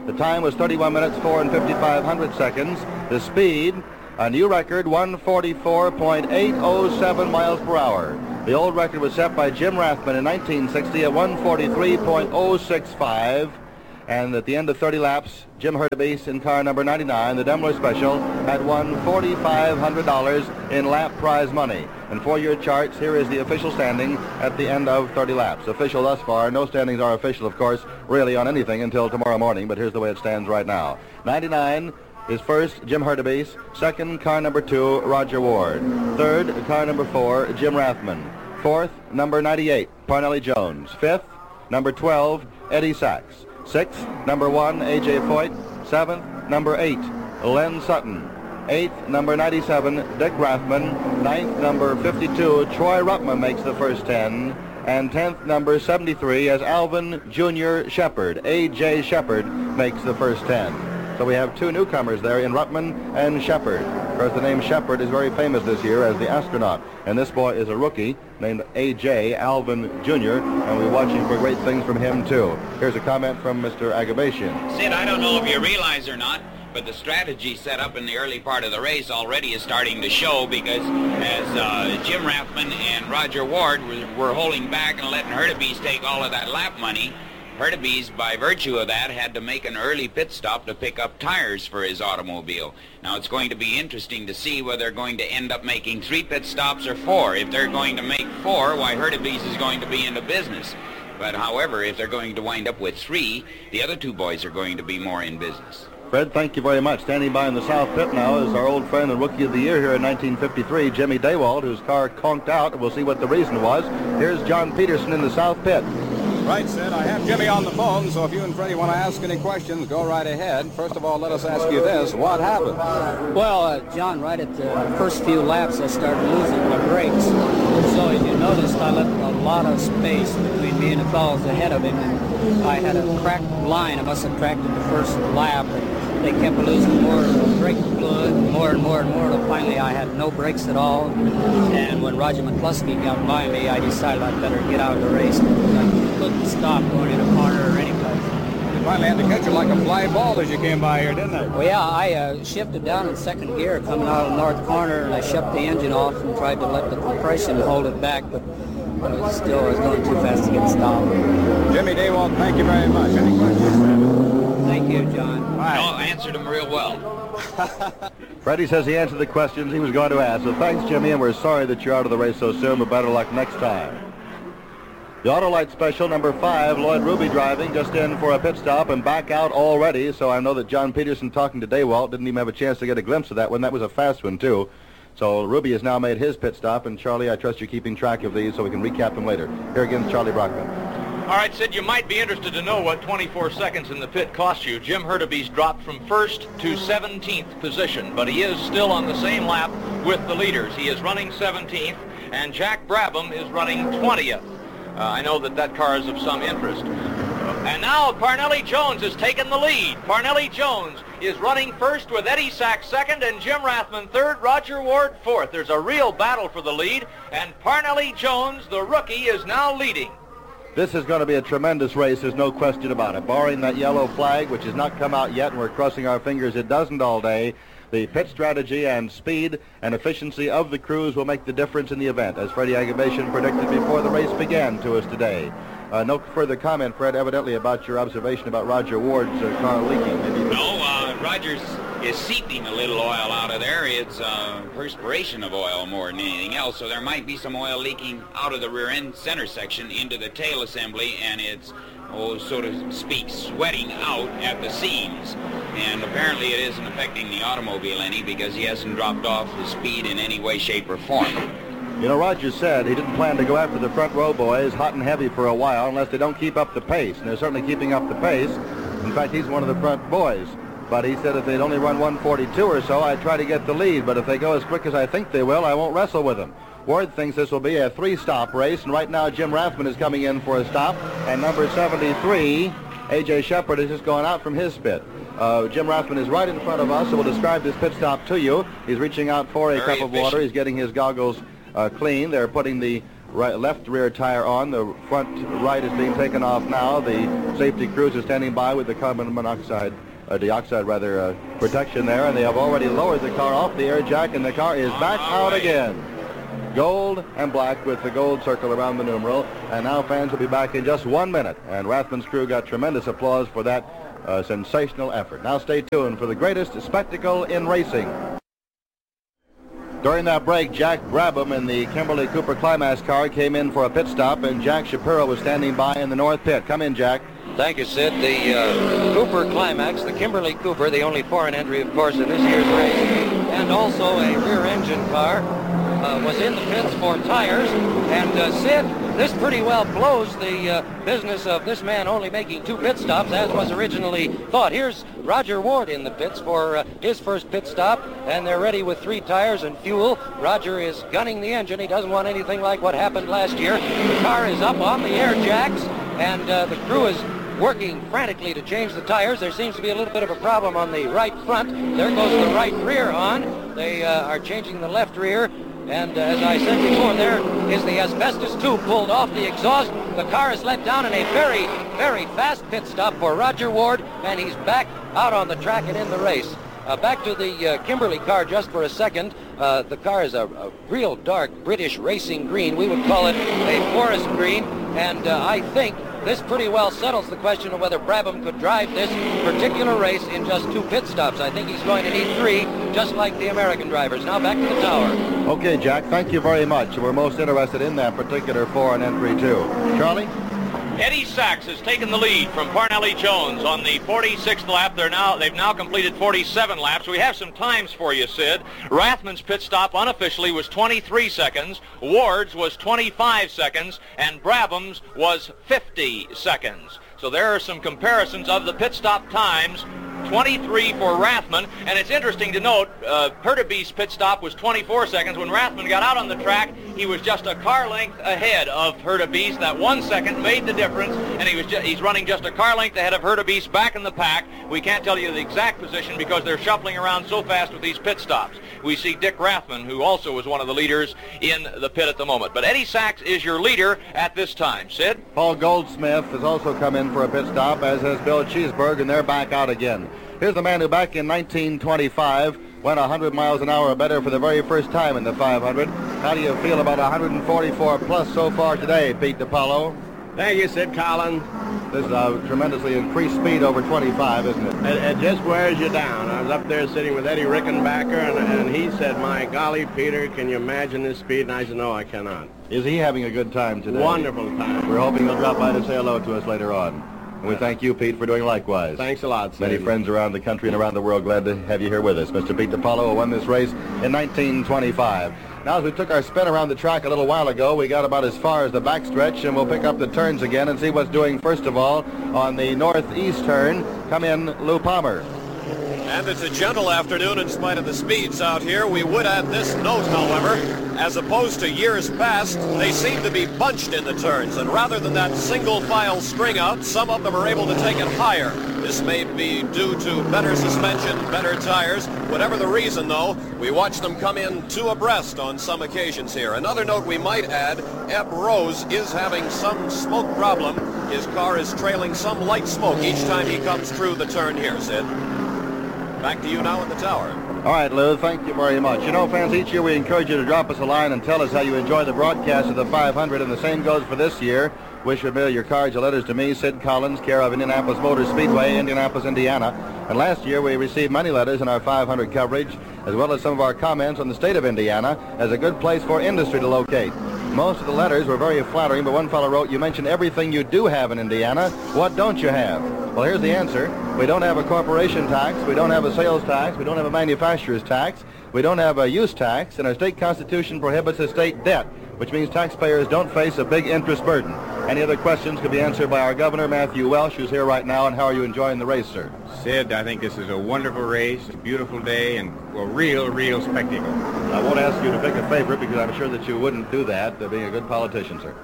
Speaker 3: The time was thirty-one minutes, four and fifty-five hundred seconds. The speed, a new record, one forty-four point eight oh seven miles per hour. The old record was set by Jim Rathman in nineteen sixty at one forty-three point oh six five. And at the end of thirty laps, Jim Hurtubise in car number ninety-nine, the Daimler Special, had won four thousand five hundred dollars in lap prize money. And for your charts, here is the official standing at the end of thirty laps. Official thus far. No standings are official, of course, really on anything until tomorrow morning, but here's the way it stands right now. ninety-nine is first, Jim Hurtubise. Second, car number two, Roger Ward. Third, car number four, Jim Rathman. Fourth, number ninety-eight, Parnelli Jones. Fifth, number twelve, Eddie Sachs. Sixth, number one, A J Foyt. Seventh, number eight, Len Sutton. Eighth, number ninety-seven, Dick Rathman. Ninth, number fifty-two, Troy Ruttman makes the first ten. And tenth, number seventy-three, as Alvin Junior Shepard. A J Shepard makes the first ten. So we have two newcomers there in Ruttman and Shepard. Of course, the name Shepard is very famous this year as the astronaut. And this boy is a rookie named A J Alvin Junior, and we're watching for great things from him, too. Here's a comment from Mister Agabashian.
Speaker 4: Sid, I don't know if you realize or not, but the strategy set up in the early part of the race already is starting to show, because as uh, Jim Rathman and Roger Ward were, were holding back and letting Hurtubise take all of that lap money, Hurtubise, by virtue of that, had to make an early pit stop to pick up tires for his automobile. Now, it's going to be interesting to see whether they're going to end up making three pit stops or four. If they're going to make four, why, Hurtubise is going to be in the business. But, however, if they're going to wind up with three, the other two boys are going to be more in business.
Speaker 3: Fred, thank you very much. Standing by in the south pit now is our old friend and Rookie of the Year here in nineteen fifty-three, Jimmy Daywalt, whose car conked out. We'll see what the reason was. Here's John Peterson in the south pit.
Speaker 10: Right, Sid. I have Jimmy on the phone, so if you and Freddie want to ask any questions, go right ahead. First of all, let us ask you this. What happened?
Speaker 12: Well, uh, John, right at the first few laps, I started losing my brakes. So as you noticed, I left a lot of space between me and the fellows ahead of him. And I had a cracked line. I must have cracked it the first lap. And they kept losing more brake fluid, more and more and more. Till finally, I had no brakes at all. And when Roger McCluskey got by me, I decided I'd better get out of the race. I couldn't stop going in a corner or any place.
Speaker 10: You finally had to catch it like a fly ball as you came by here, didn't it?
Speaker 12: Well, yeah, I uh, shifted down in second gear coming out of the north corner, and I shut the engine off and tried to let the compression hold it back, but uh, still I was going too fast to get stopped.
Speaker 10: Jimmy Daywalt, thank you very much. Any questions?
Speaker 12: Thank you, John.
Speaker 4: Right. No, I answered them real well.
Speaker 3: Freddie says he answered the questions he was going to ask. So thanks, Jimmy, and we're sorry that you're out of the race so soon, but better luck next time. The Autolite Special, number five, Lloyd Ruby driving, just in for a pit stop and back out already. So I know that John Peterson, talking to Daywalt, didn't even have a chance to get a glimpse of that one. That was a fast one, too. So Ruby has now made his pit stop, and Charlie, I trust you're keeping track of these so we can recap them later. Here again, Charlie Brockman.
Speaker 5: All right, Sid, you might be interested to know what twenty-four seconds in the pit cost you. Jim Hurtubise dropped from first to seventeenth position, but he is still on the same lap with the leaders. He is running seventeenth, and Jack Brabham is running twentieth. Uh, I know that that car is of some interest. And now Parnelli Jones has taken the lead. Parnelli Jones is running first with Eddie Sachs second and Jim Rathman third, Roger Ward fourth. There's a real battle for the lead, and Parnelli Jones, the rookie, is now leading.
Speaker 3: This is going to be a tremendous race, there's no question about it. Barring that yellow flag, which has not come out yet, and we're crossing our fingers it doesn't all day, the pit strategy and speed and efficiency of the crews will make the difference in the event, as Freddie Agabashian predicted before the race began to us today. Uh, no further comment, Fred, evidently about your observation about Roger Ward's uh, car leaking. Maybe you could...
Speaker 4: No, uh, Rogers is seeping a little oil out of there. It's uh, perspiration of oil more than anything else, so there might be some oil leaking out of the rear end center section into the tail assembly, and it's, oh, so to speak, sweating out at the seams. And apparently it isn't affecting the automobile any, because he hasn't dropped off the speed in any way, shape, or form.
Speaker 3: You know, Rogers said he didn't plan to go after the front row boys hot and heavy for a while unless they don't keep up the pace. And they're certainly keeping up the pace. In fact, he's one of the front boys. But he said if they'd only run one forty-two or so, I'd try to get the lead. But if they go as quick as I think they will, I won't wrestle with them. Ward thinks this will be a three-stop race. And right now, Jim Rathman is coming in for a stop. And number seventy-three, A J Shepard, has just gone out from his pit. Uh, Jim Rathman is right in front of us, so we'll describe this pit stop to you. He's reaching out for a
Speaker 4: Very
Speaker 3: cup of
Speaker 4: efficient.
Speaker 3: water. He's getting his goggles Uh, clean. They're putting the right, left rear tire on. The front right is being taken off now. The safety crews are standing by with the carbon monoxide, uh, dioxide rather, uh, protection there, and they have already lowered the car off the air jack, and the car is back out again. Gold and black with the gold circle around the numeral, and now fans will be back in just one minute, and Rathman's crew got tremendous applause for that uh, sensational effort. Now stay tuned for the greatest spectacle in racing. During that break, Jack Brabham in the Kimberly Cooper Climax car came in for a pit stop, and Jack Shapiro was standing by in the north pit. Come in, Jack.
Speaker 11: Thank you, Sid. The uh, Cooper Climax, the Kimberly Cooper, the only foreign entry, of course, in this year's race, and also a rear-engine car, uh, was in the pits for tires. And uh, Sid, this pretty well blows the uh, business of this man only making two pit stops, as was originally thought. Here's Roger Ward in the pits for uh, his first pit stop, and they're ready with three tires and fuel. Roger is gunning the engine. He doesn't want anything like what happened last year. The car is up on the air jacks, and uh, the crew is working frantically to change the tires. There seems to be a little bit of a problem on the right front. There goes the right rear on. They uh, are changing the left rear. And uh, as I said before, there is the asbestos tube pulled off the exhaust. The car is let down in a very, very fast pit stop for Roger Ward, and he's back out on the track and in the race. Uh, back to the uh, Kimberly car just for a second. Uh, the car is a, a real dark British racing green. We would call it a forest green, and uh, I think this pretty well settles the question of whether Brabham could drive this particular race in just two pit stops. I think he's going to need three, just like the American drivers. Now back to the tower.
Speaker 3: Okay, Jack, thank you very much. We're most interested in that particular foreign entry, too. Charlie?
Speaker 5: Eddie Sachs has taken the lead from Parnelli Jones on the forty-sixth lap. They're now, they've now completed forty-seven laps. We have some times for you, Sid. Rathman's pit stop unofficially was twenty-three seconds. Ward's was twenty-five seconds. And Brabham's was fifty seconds. So there are some comparisons of the pit stop times. twenty-three for Rathman, and it's interesting to note uh, Hurtubise pit stop was twenty-four seconds. When Rathman got out on the track, he was just a car length ahead of Hurtubise. That one second made the difference, and he was ju- he's running just a car length ahead of Hurtubise back in the pack. We can't tell you the exact position because they're shuffling around so fast with these pit stops. We see Dick Rathman, who also was one of the leaders in the pit at the moment. But Eddie Sachs is your leader at this time. Sid?
Speaker 3: Paul Goldsmith has also come in for a pit stop, as has Bill Cheeseberg, and they're back out again. Here's the man who back in nineteen twenty-five went one hundred miles an hour or better for the very first time in the five hundred. How do you feel about one forty-four plus so far today, Pete DiPaolo?
Speaker 13: Thank you, Sid Collins.
Speaker 3: This is a tremendously increased speed over twenty-five, isn't it?
Speaker 13: It, it just wears you down. I was up there sitting with Eddie Rickenbacker, and, and he said, my golly, Peter, can you imagine this speed? And I said, no, I cannot.
Speaker 3: Is he having a good time today?
Speaker 13: Wonderful time.
Speaker 3: We're hoping he'll drop by to say hello to us later on. And we thank you, Pete, for doing likewise.
Speaker 13: Thanks a lot, Sid.
Speaker 3: Many friends around the country and around the world glad to have you here with us. Mister Pete DiPaolo won this race in nineteen twenty-five. Now, as we took our spin around the track a little while ago, we got about as far as the backstretch, and we'll pick up the turns again and see what's doing, first of all, on the northeast turn. Come in, Lou Palmer.
Speaker 14: And it's a gentle afternoon in spite of the speeds out here. We would add this note, however, as opposed to years past, they seem to be bunched in the turns, and rather than that single file string out, some of them are able to take it higher. This may be due to better suspension, better tires. Whatever the reason, though, we watch them come in two abreast on some occasions here. Another note we might add, Eb Rose is having some smoke problem. His car is trailing some light smoke each time he comes through the turn here, Sid. Back to you now in the tower.
Speaker 3: All right, Lou, thank you very much. You know, fans, each year we encourage you to drop us a line and tell us how you enjoy the broadcast of the five hundred, and the same goes for this year. Wish you'd mail your cards or letters to me, Sid Collins, care of Indianapolis Motor Speedway, Indianapolis, Indiana. And last year we received many letters in our five hundred coverage, as well as some of our comments on the state of Indiana as a good place for industry to locate. Most of the letters were very flattering, but one fellow wrote, you mentioned everything you do have in Indiana. What don't you have? Well, here's the answer. We don't have a corporation tax. We don't have a sales tax. We don't have a manufacturer's tax. We don't have a use tax. And our state constitution prohibits a state debt, which means taxpayers don't face a big interest burden. Any other questions could be answered by our governor, Matthew Welsh, who's here right now. And how are you enjoying the race, sir?
Speaker 15: Sid, I think this is a wonderful race, a beautiful day, and a real, real spectacle.
Speaker 3: I won't ask you to pick a favorite because I'm sure that you wouldn't do that, uh, being a good politician, sir.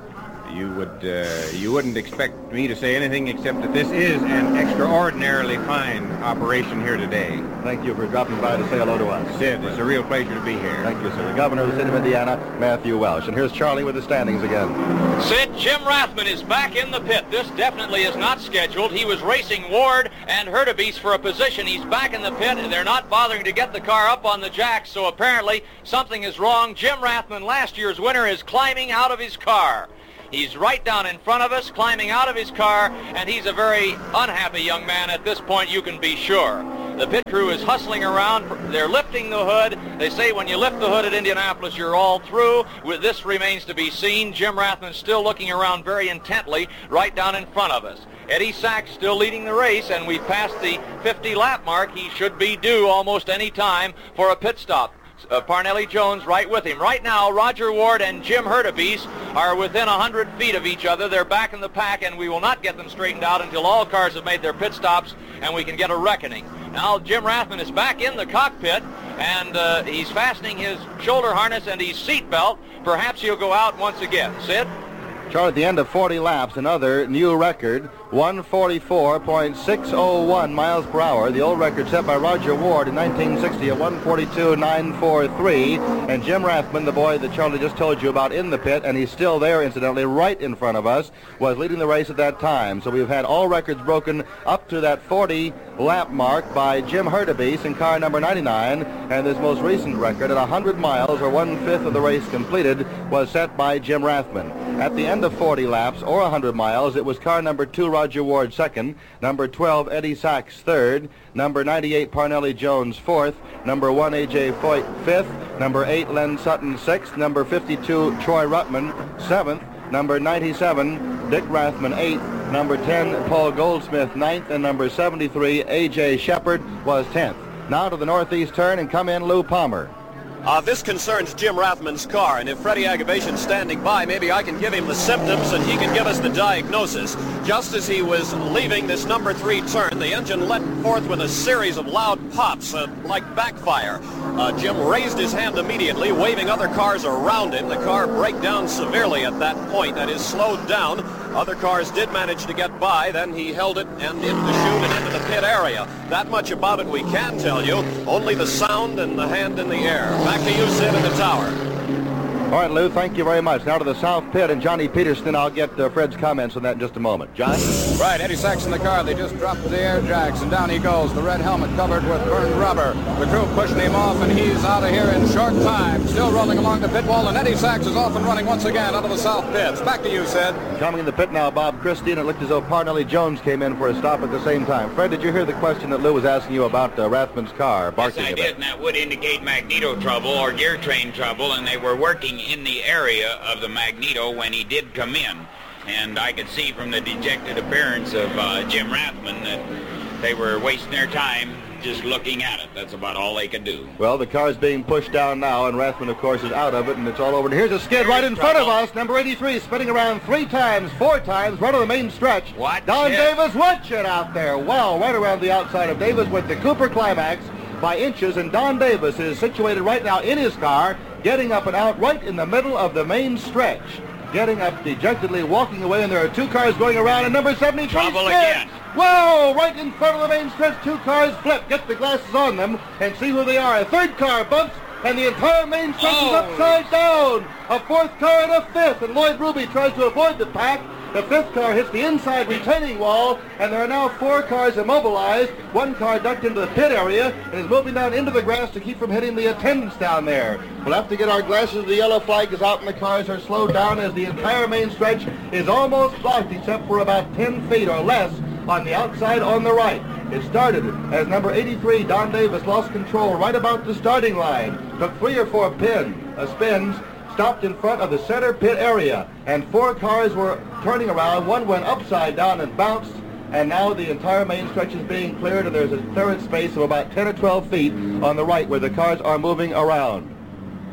Speaker 15: you would uh, you wouldn't expect me to say anything except that this is an extraordinarily fine operation here today.
Speaker 3: Thank you for dropping by to say hello to us.
Speaker 15: Sid, it's a real pleasure to be here.
Speaker 3: Thank you, sir. The governor of the state of Indiana, Matthew Welsh. And here's Charlie with the standings again.
Speaker 5: Sid, Jim Rathman is back in the pit. This definitely is not scheduled. He was racing Ward and Hurtubise for a position. He's back in the pit, and they're not bothering to get the car up on the jacks, so apparently something is wrong. Jim Rathman, last year's winner, is climbing out of his car. He's right down in front of us, climbing out of his car, and he's a very unhappy young man at this point, you can be sure. The pit crew is hustling around. They're lifting the hood. They say when you lift the hood at Indianapolis, you're all through. With this remains to be seen. Jim Rathman still looking around very intently right down in front of us. Eddie Sachs still leading the race, and we've passed the fifty lap mark. He should be due almost any time for a pit stop. Uh, Parnelli Jones right with him. Right now, Roger Ward and Jim Hurtubise are within one hundred feet of each other. They're back in the pack, and we will not get them straightened out until all cars have made their pit stops and we can get a reckoning. Now, Jim Rathman is back in the cockpit, and uh, he's fastening his shoulder harness and his seat belt. Perhaps he'll go out once again. Sid?
Speaker 3: Charlie, at the end of forty laps, another new record, one forty-four point six oh one miles per hour. The old record set by Roger Ward in nineteen sixty at one forty-two point nine four three. And Jim Rathman, the boy that Charlie just told you about in the pit, and he's still there, incidentally, right in front of us, was leading the race at that time. So we've had all records broken up to that forty lap mark by Jim Hurtubise in car number ninety-nine. And this most recent record at one hundred miles, or one-fifth of the race completed, was set by Jim Rathman. At the end of forty laps, or one hundred miles, it was car number two, Roger Ward, second, number twelve, Eddie Sachs, third, number ninety-eight, Parnelli Jones, fourth, number one, A J Foyt, fifth, number eight, Len Sutton, sixth, number fifty-two, Troy Ruttman, seventh, number ninety-seven, Dick Rathman, eighth, number ten, Paul Goldsmith, ninth, and number seventy-three, A J Shepard, was tenth. Now to the northeast turn, and come in Lou Palmer.
Speaker 14: Uh, this concerns Jim Rathman's car, and if Freddie Agabation's standing by, maybe I can give him the symptoms and he can give us the diagnosis. Just as he was leaving this number three turn, the engine let forth with a series of loud pops, uh, like backfire. Uh, Jim raised his hand immediately, waving other cars around him. The car broke down severely at that point, that is, slowed down. Other cars did manage to get by, then he held it and into the chute and into the pit area. That much about it we can tell you, only the sound and the hand in the air. Back to you, Sid, in the tower.
Speaker 3: All right, Lou, thank you very much. Now to the south pit, and Johnny Peterson. I'll get uh, Fred's comments on that in just a moment. John?
Speaker 10: Right, Eddie Sachs in the car. They just dropped the air jacks, and down he goes. The red helmet covered with burned rubber. The crew pushing him off, and he's out of here in short time. Still rolling along the pit wall, and Eddie Sachs is off and running once again out of the south pits. Back to you, Sid.
Speaker 3: Coming in the pit now, Bob Christie, and it looked as though Parnelli Jones came in for a stop at the same time. Fred, did you hear the question that Lou was asking you about uh, Rathman's car? Barking
Speaker 4: Yes, I
Speaker 3: a bit?
Speaker 4: did, and that would indicate magneto trouble or gear train trouble, and they were working in the area of the magneto when he did come in. And I could see from the dejected appearance of uh, Jim Rathman that they were wasting their time just looking at it. That's about all they could do.
Speaker 3: Well, the car's being pushed down now, and Rathman, of course, is out of it, and it's all over. And here's a skid right in front of us. Number eighty-three spinning around three times, four times, right on the main stretch.
Speaker 4: Watch
Speaker 3: Don
Speaker 4: it.
Speaker 3: Davis, watch it out there. Wow, right around the outside of Davis with the Cooper Climax by inches, and Don Davis is situated right now in his car, getting up and out right in the middle of the main stretch. Getting up dejectedly, walking away, and there are two cars going around, and number seventy-three
Speaker 4: Trouble
Speaker 3: spins.
Speaker 4: again.
Speaker 3: Whoa, right in front of the main stretch, two cars flip. Get the glasses on them and see who they are. A third car bumps, and the entire main stretch
Speaker 4: Oh.
Speaker 3: is upside down. A fourth car and a fifth, and Lloyd Ruby tries to avoid the pack. The fifth car hits the inside retaining wall, and there are now four cars immobilized. One car ducked into the pit area and is moving down into the grass to keep from hitting the attendants down there. We'll have to get our glasses. The yellow flag is out, and the cars are slowed down as the entire main stretch is almost blocked, except for about ten feet or less on the outside on the right. It started as number eighty-three, Don Davis, lost control right about the starting line. Took three or four pin, uh, spins, stopped in front of the center pit area, and four cars were turning around. One went upside down and bounced, and now the entire main stretch is being cleared, and there's a clearance space of about ten or twelve feet on the right where the cars are moving around.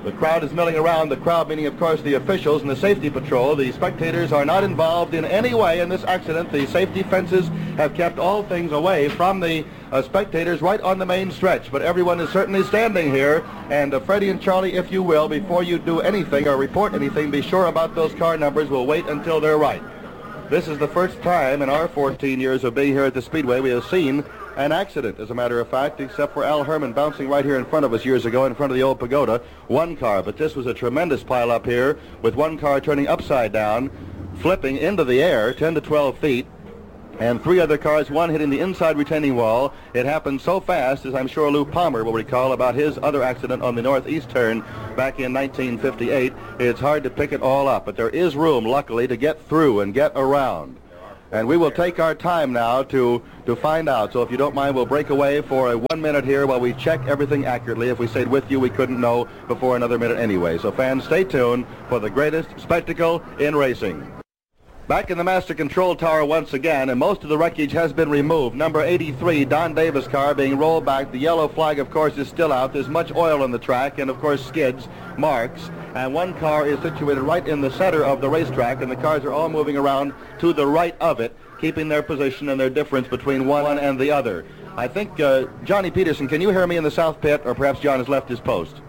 Speaker 3: The crowd is milling around. The crowd meaning, of course, the officials and the safety patrol. The spectators are not involved in any way in this accident. The safety fences have kept all things away from the uh, spectators right on the main stretch. But everyone is certainly standing here. And uh, Freddie and Charlie, if you will, before you do anything or report anything, be sure about those car numbers. We'll wait until they're right. This is the first time in our fourteen years of being here at the Speedway we have seen an accident, as a matter of fact, except for Al Herman bouncing right here in front of us years ago in front of the old pagoda. One car, but this was a tremendous pile up here with one car turning upside down, flipping into the air ten to twelve feet, and three other cars, one hitting the inside retaining wall. It happened so fast, as I'm sure Lou Palmer will recall about his other accident on the northeast turn back in nineteen fifty-eight. It's hard to pick it all up, but there is room, luckily, to get through and get around. And we will take our time now to, to find out. So if you don't mind, we'll break away for a one minute here while we check everything accurately. If we stayed with you, we couldn't know before another minute anyway. So fans, stay tuned for the greatest spectacle in racing. Back in the master control tower once again, and most of the wreckage has been removed. Number eighty-three, Don Davis car being rolled back. The yellow flag, of course, is still out. There's much oil on the track and, of course, skids, marks. And one car is situated right in the center of the racetrack, and the cars are all moving around to the right of it, keeping their position and their difference between one and the other. I think, uh, Johnny Peterson, can you hear me in the south pit, or perhaps John has left his post?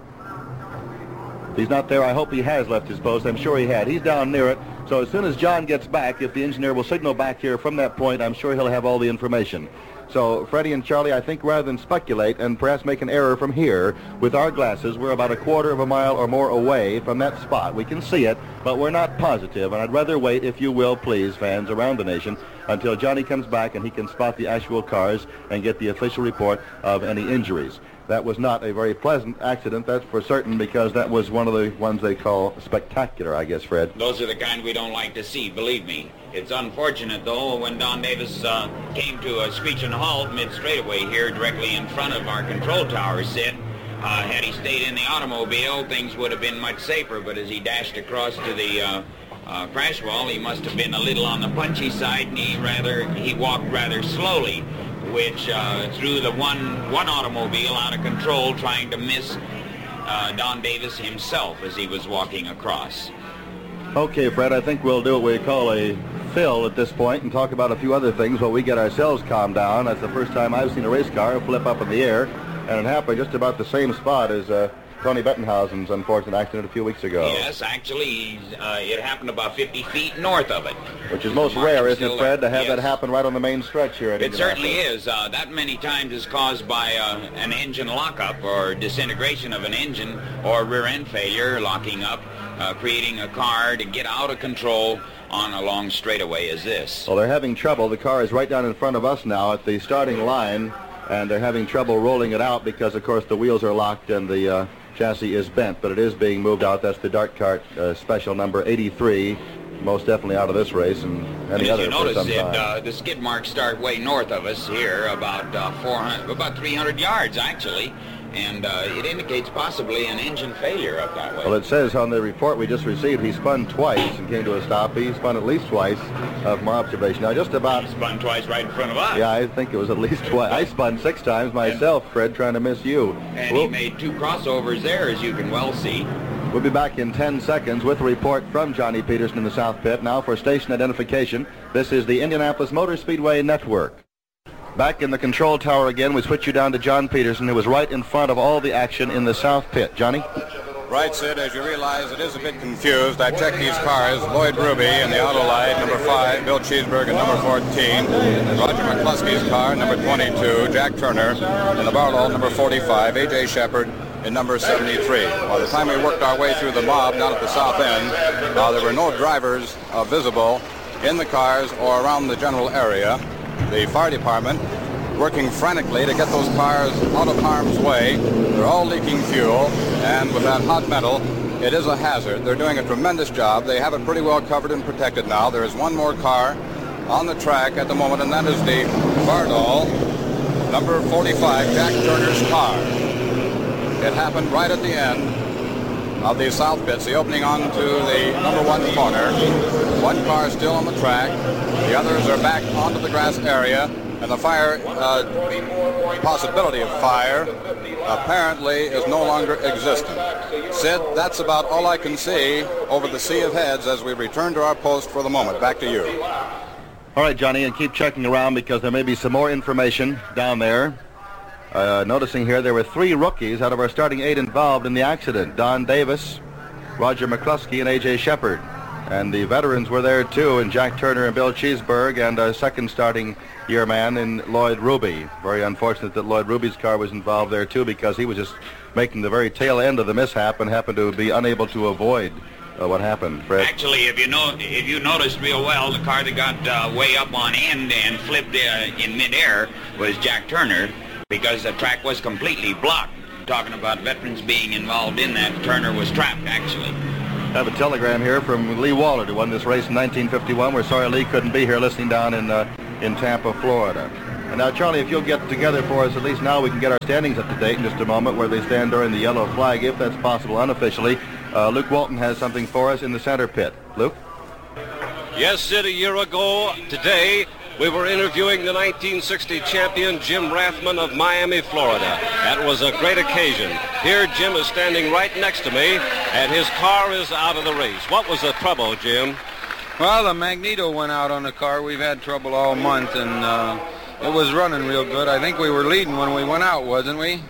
Speaker 3: If he's not there, I hope he has left his post. I'm sure he had. He's down near it. So as soon as John gets back, if the engineer will signal back here from that point, I'm sure he'll have all the information. So Freddie and Charlie, I think rather than speculate and perhaps make an error from here, with our glasses, we're about a quarter of a mile or more away from that spot. We can see it, but we're not positive, and I'd rather wait, if you will, please, fans around the nation, until Johnny comes back and he can spot the actual cars and get the official report of any injuries. That was not a very pleasant accident, that's for certain, because that was one of the ones they call spectacular, I guess, Fred.
Speaker 4: Those are the kind we don't like to see, believe me. It's unfortunate, though, when Don Davis uh, came to a screeching halt mid-straightaway here directly in front of our control tower, Sid. Uh, had he stayed in the automobile, things would have been much safer, but as he dashed across to the uh, uh, crash wall, he must have been a little on the punchy side, and he rather he walked rather slowly, which uh, threw the one one automobile out of control, trying to miss uh, Don Davis himself as he was walking across.
Speaker 3: Okay, Fred, I think we'll do what we call a fill at this point and talk about a few other things while we get ourselves calmed down. That's the first time I've seen a race car flip up in the air, and it happened just about the same spot as uh, Tony Bettenhausen's unfortunate accident a few weeks ago.
Speaker 4: Yes, actually, uh, it happened about fifty feet north of it.
Speaker 3: Which is most rare, isn't it, Fred, to have
Speaker 4: yes.
Speaker 3: that happen right on the main stretch here at
Speaker 4: It certainly is. Uh, that many times is caused by uh, an engine lockup or disintegration of an engine or rear end failure, locking up, uh, creating a car to get out of control on a long straightaway as this.
Speaker 3: Well, they're having trouble. The car is right down in front of us now at the starting line, and they're having trouble rolling it out because, of course, the wheels are locked and the uh, chassis is bent, but it is being moved out. That's the Dart Cart uh, special number eighty-three, most definitely out of this race and any
Speaker 4: and
Speaker 3: other
Speaker 4: as you
Speaker 3: for
Speaker 4: notice,
Speaker 3: some
Speaker 4: it,
Speaker 3: time.
Speaker 4: uh, the skid marks start way north of us here, about uh, four hundred, about three hundred yards actually, and uh, it indicates possibly an engine failure up that way.
Speaker 3: Well, it says on the report we just received he spun twice and came to a stop. He spun at least twice, uh, from our observation. Now, just about...
Speaker 4: He spun twice right in front of us.
Speaker 3: Yeah, I think it was at least twice. I spun six times myself, Fred, trying to miss you.
Speaker 4: And
Speaker 3: We'll-
Speaker 4: he made two crossovers there, as you can well see.
Speaker 3: We'll be back in ten seconds with a report from Johnny Peterson in the South Pit. Now for station identification, this is the Indianapolis Motor Speedway Network. Back in the control tower again, we switch you down to John Peterson, who was right in front of all the action in the South Pit. Johnny?
Speaker 10: Right, Sid, as you realize, it is a bit confused. I checked these cars. Lloyd Ruby in the Autolite, number five. Bill Cheeseburg in number fourteen. Roger McCluskey's car, number twenty-two. Jack Turner in the Barlow, number forty-five. A J Shepard in number seventy-three. By the time we worked our way through the mob down at the south end, uh, there were no drivers uh, visible in the cars or around the general area. The fire department working frantically to get those cars out of harm's way. They're all leaking fuel, and with that hot metal, it is a hazard. They're doing a tremendous job. They have it pretty well covered and protected now. There is one more car on the track at the moment, and that is the Bardol, number forty-five, Jack Turner's car. It happened right at the end of the south pits, the opening onto the number one corner. One car is still on the track. The others are back onto the grass area. and the fire uh, possibility of fire apparently is no longer existent. Sid, that's about all I can see over the sea of heads as we return to our post for the moment. Back to you.
Speaker 3: All right, Johnny, and keep checking around because there may be some more information down there. Uh, noticing here there were three rookies out of our starting eight involved in the accident. Don Davis, Roger McCluskey, and A J Shepard. And the veterans were there too, and Jack Turner and Bill Cheeseburg, and a second starting year man in Lloyd Ruby. Very unfortunate that Lloyd Ruby's car was involved there too, because he was just making the very tail end of the mishap and happened to be unable to avoid uh, what happened. Fred?
Speaker 4: Actually, if you know, if you noticed real well, the car that got uh, way up on end and flipped uh, in midair was Jack Turner, because the track was completely blocked. Talking about veterans being involved in that, Turner was trapped actually.
Speaker 3: I have a telegram here from Lee Waller, who won this race in nineteen fifty-one. We're sorry Lee couldn't be here, listening down in uh, in Tampa, Florida. And now, Charlie, if you'll get together for us, at least now we can get our standings up to date in just a moment, where they stand during the yellow flag, if that's possible unofficially. Uh, Luke Walton has something for us in the center pit. Luke?
Speaker 1: Yes, Sid, a year ago today, we were interviewing the nineteen sixty champion Jim Rathman of Miami, Florida. That was a great occasion. Here, Jim is standing right next to me, and his car is out of the race. What was the trouble, Jim?
Speaker 16: Well, the magneto went out on the car. We've had trouble all month, and uh, it was running real good. I think we were leading when we went out, wasn't we?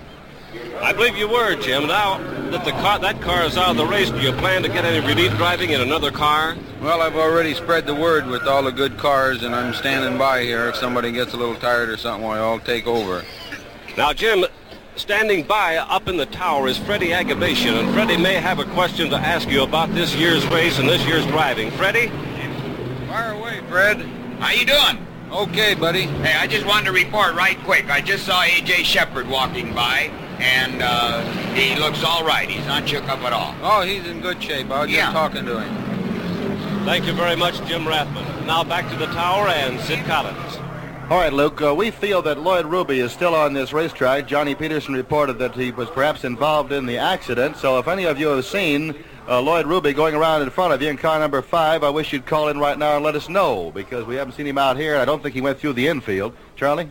Speaker 1: I believe you were, Jim. Now that the car, that car is out of the race, do you plan to get any relief driving in another car?
Speaker 16: Well, I've already spread the word with all the good cars, and I'm standing by here. If somebody gets a little tired or something, well, I'll take over.
Speaker 1: Now, Jim, standing by up in the tower is Freddie Agabation, and Freddie may have a question to ask you about this year's race and this year's driving. Freddie?
Speaker 16: Fire away, Fred.
Speaker 4: How you doing?
Speaker 16: Okay, buddy.
Speaker 4: Hey, I just wanted to report right quick. I just saw A J Shepard walking by, and uh, he looks all right. He's not shook up at all.
Speaker 16: Oh, he's in good shape. I was
Speaker 4: yeah.
Speaker 16: just talking to him.
Speaker 1: Thank you very much, Jim Rathman. Now back to the tower and Sid Collins.
Speaker 3: All right, Luke, uh, we feel that Lloyd Ruby is still on this racetrack. Johnny Peterson reported that he was perhaps involved in the accident, so if any of you have seen uh, Lloyd Ruby going around in front of you in car number five, I wish you'd call in right now and let us know, because we haven't seen him out here, and I don't think he went through the infield. Charlie?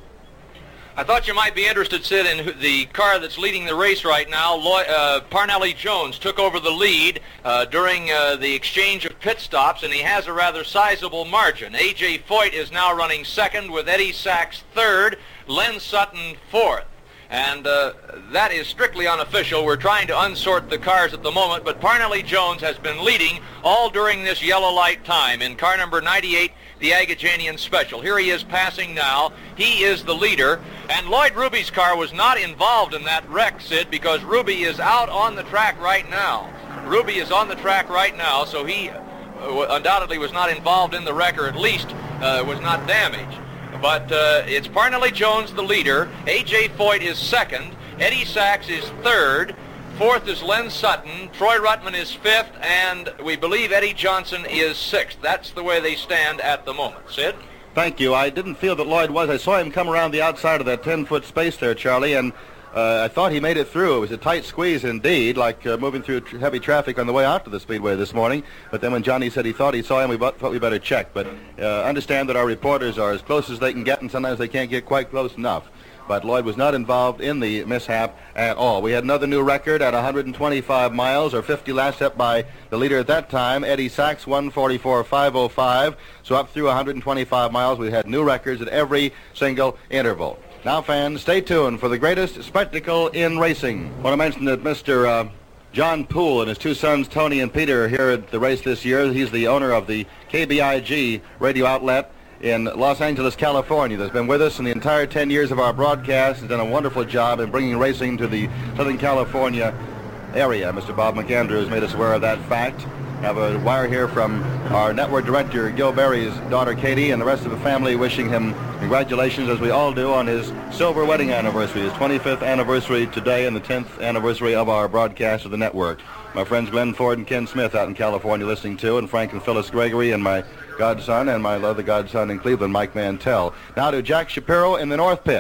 Speaker 5: I thought you might be interested, Sid, in who- the car that's leading the race right now. Lloyd, uh, Parnelli Jones took over the lead uh, during uh, the exchange of pit stops, and he has a rather sizable margin. A J Foyt is now running second, with Eddie Sachs third, Len Sutton fourth. And uh, that is strictly unofficial. We're trying to unsort the cars at the moment, but Parnelli Jones has been leading all during this yellow light time in car number ninety-eight, the Agajanian Special. Here he is passing now. He is the leader. And Lloyd Ruby's car was not involved in that wreck, Sid, because Ruby is out on the track right now. Ruby is on the track right now, so he uh, undoubtedly was not involved in the wreck, or at least uh, was not damaged. But uh, it's Parnelli Jones, the leader. A J Foyt is second. Eddie Sachs is third. Fourth is Len Sutton. Troy Ruttman is fifth. And we believe Eddie Johnson is sixth. That's the way they stand at the moment. Sid?
Speaker 3: Thank you. I didn't feel that Lloyd was. I saw him come around the outside of that ten-foot space there, Charlie, and uh, I thought he made it through. It was a tight squeeze indeed, like uh, moving through tr- heavy traffic on the way out to the Speedway this morning. But then when Johnny said he thought he saw him, we thought we better check. But uh, understand that our reporters are as close as they can get, and sometimes they can't get quite close enough. But Lloyd was not involved in the mishap at all. We had another new record at one hundred twenty-five miles, or fifty laps, set by the leader at that time, Eddie Sachs, one forty-four five oh five. So up through one hundred twenty-five miles, we had new records at every single interval. Now, fans, stay tuned for the greatest spectacle in racing. I want to mention that Mister Uh, John Poole and his two sons, Tony and Peter, are here at the race this year. He's the owner of the K B I G radio outlet in Los Angeles, California, that's been with us in the entire ten years of our broadcast. Has done a wonderful job in bringing racing to the Southern California area. Mister Bob McAndrew has made us aware of that fact. I have a wire here from our network director, Gil Berry's daughter, Katie, and the rest of the family wishing him congratulations, as we all do, on his silver wedding anniversary, his twenty-fifth anniversary today, and the tenth anniversary of our broadcast of the network. My friends Glenn Ford and Ken Smith out in California listening to, and Frank and Phyllis Gregory, and my godson, and my other godson in Cleveland, Mike Mantell. Now to Jack Shapiro in the North Pit.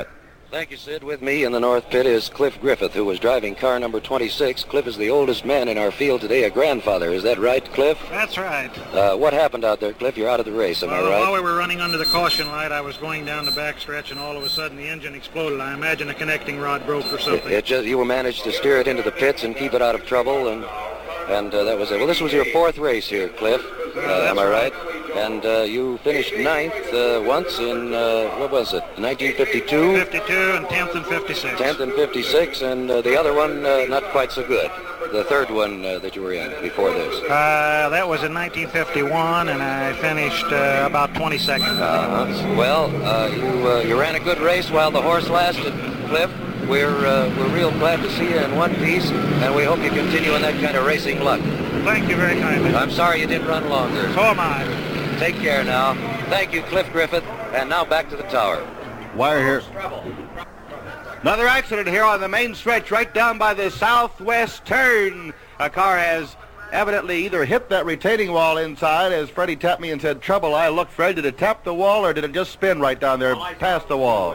Speaker 11: Thank you, Sid. With me in the north pit is Cliff Griffith, who was driving car number twenty-six. Cliff is the oldest man in our field today, a grandfather. Is that right, Cliff?
Speaker 9: That's right.
Speaker 11: Uh, what happened out there, Cliff? You're out of the race, am
Speaker 9: well,
Speaker 11: I right?
Speaker 9: While we were running under the caution light, I was going down the backstretch, and all of a sudden the engine exploded. I imagine a connecting rod broke or something.
Speaker 11: It, it just you managed to steer it into the pits and keep it out of trouble, and and uh, that was it. Well, this was your fourth race here, Cliff. Uh, am I right? And uh, you finished ninth uh, once in, uh, what was it, nineteen fifty-two?
Speaker 9: fifty-two and tenth and fifty-six.
Speaker 11: tenth and fifty-six, and uh, the other one uh, not quite so good. The third one uh, that you were in before this.
Speaker 9: Uh, that was in nineteen fifty-one, and I finished uh, about twenty-second.
Speaker 11: Uh-huh. Well, uh, you uh, you ran a good race while the horse lasted, Cliff. We're uh, we're real glad to see you in one piece, and we hope you continue in that kind of racing luck.
Speaker 9: Thank you very kindly.
Speaker 11: I'm sorry you didn't run longer.
Speaker 9: So am I.
Speaker 11: Take care now. Thank you, Cliff Griffith. And now back to the tower.
Speaker 3: Wire here. Another accident here on the main stretch, right down by the southwest turn. A car has evidently either hit that retaining wall inside, as Freddie tapped me and said, trouble. I looked, Fred, did it tap the wall or did it just spin right down there past the wall?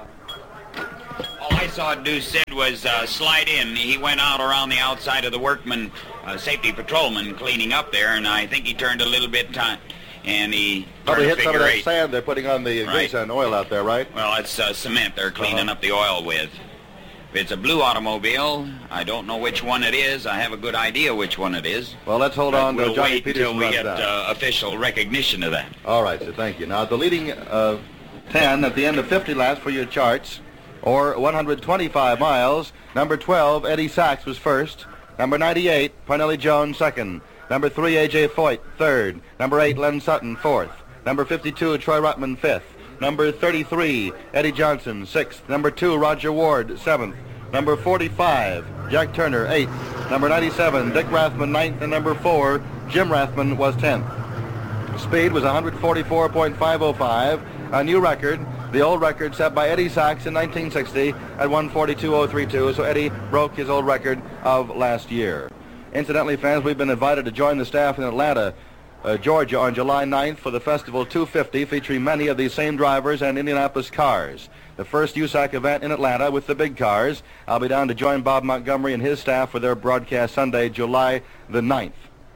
Speaker 4: All I saw it do, Sid, was uh, slide in. He went out around the outside of the workman, uh, safety patrolman cleaning up there, and I think he turned a little bit time, and he
Speaker 3: probably hit some of that
Speaker 4: eight.
Speaker 3: sand they're putting on the
Speaker 4: Right.
Speaker 3: grease and oil out there, right?
Speaker 4: Well, it's uh, cement they're cleaning
Speaker 3: Uh-huh.
Speaker 4: up the oil with. If it's a blue automobile, I don't know which one it is. I have a good idea which one it is.
Speaker 3: Well, let's hold
Speaker 4: But
Speaker 3: on
Speaker 4: we'll
Speaker 3: to Johnny
Speaker 4: wait
Speaker 3: Peterson
Speaker 4: until we
Speaker 3: runs
Speaker 4: get
Speaker 3: down.
Speaker 4: uh, official recognition of that.
Speaker 3: All right, so thank you. Now, the leading uh, ten at the end of fifty laps for your charts, or one hundred twenty-five miles, number twelve, Eddie Sachs, was first. Number ninety-eight, Parnelli Jones, second. Number three, A J Foyt, third. Number eight, Len Sutton, fourth. Number fifty-two, Troy Ruttman, fifth. Number thirty-three, Eddie Johnson, sixth. Number two, Roger Ward, seventh. Number forty-five, Jack Turner, eighth. Number ninety-seven, Dick Rathman, ninth. And number four, Jim Rathman, was tenth. Speed was one forty-four point five oh five, a new record. The old record set by Eddie Sachs in nineteen sixty at one forty-two point oh three two, so Eddie broke his old record of last year. Incidentally, fans, we've been invited to join the staff in Atlanta, uh, Georgia on July ninth for the Festival two fifty, featuring many of these same drivers and Indianapolis cars. The first U S A C event in Atlanta with the big cars. I'll be down to join Bob Montgomery and his staff for their broadcast Sunday, July the ninth.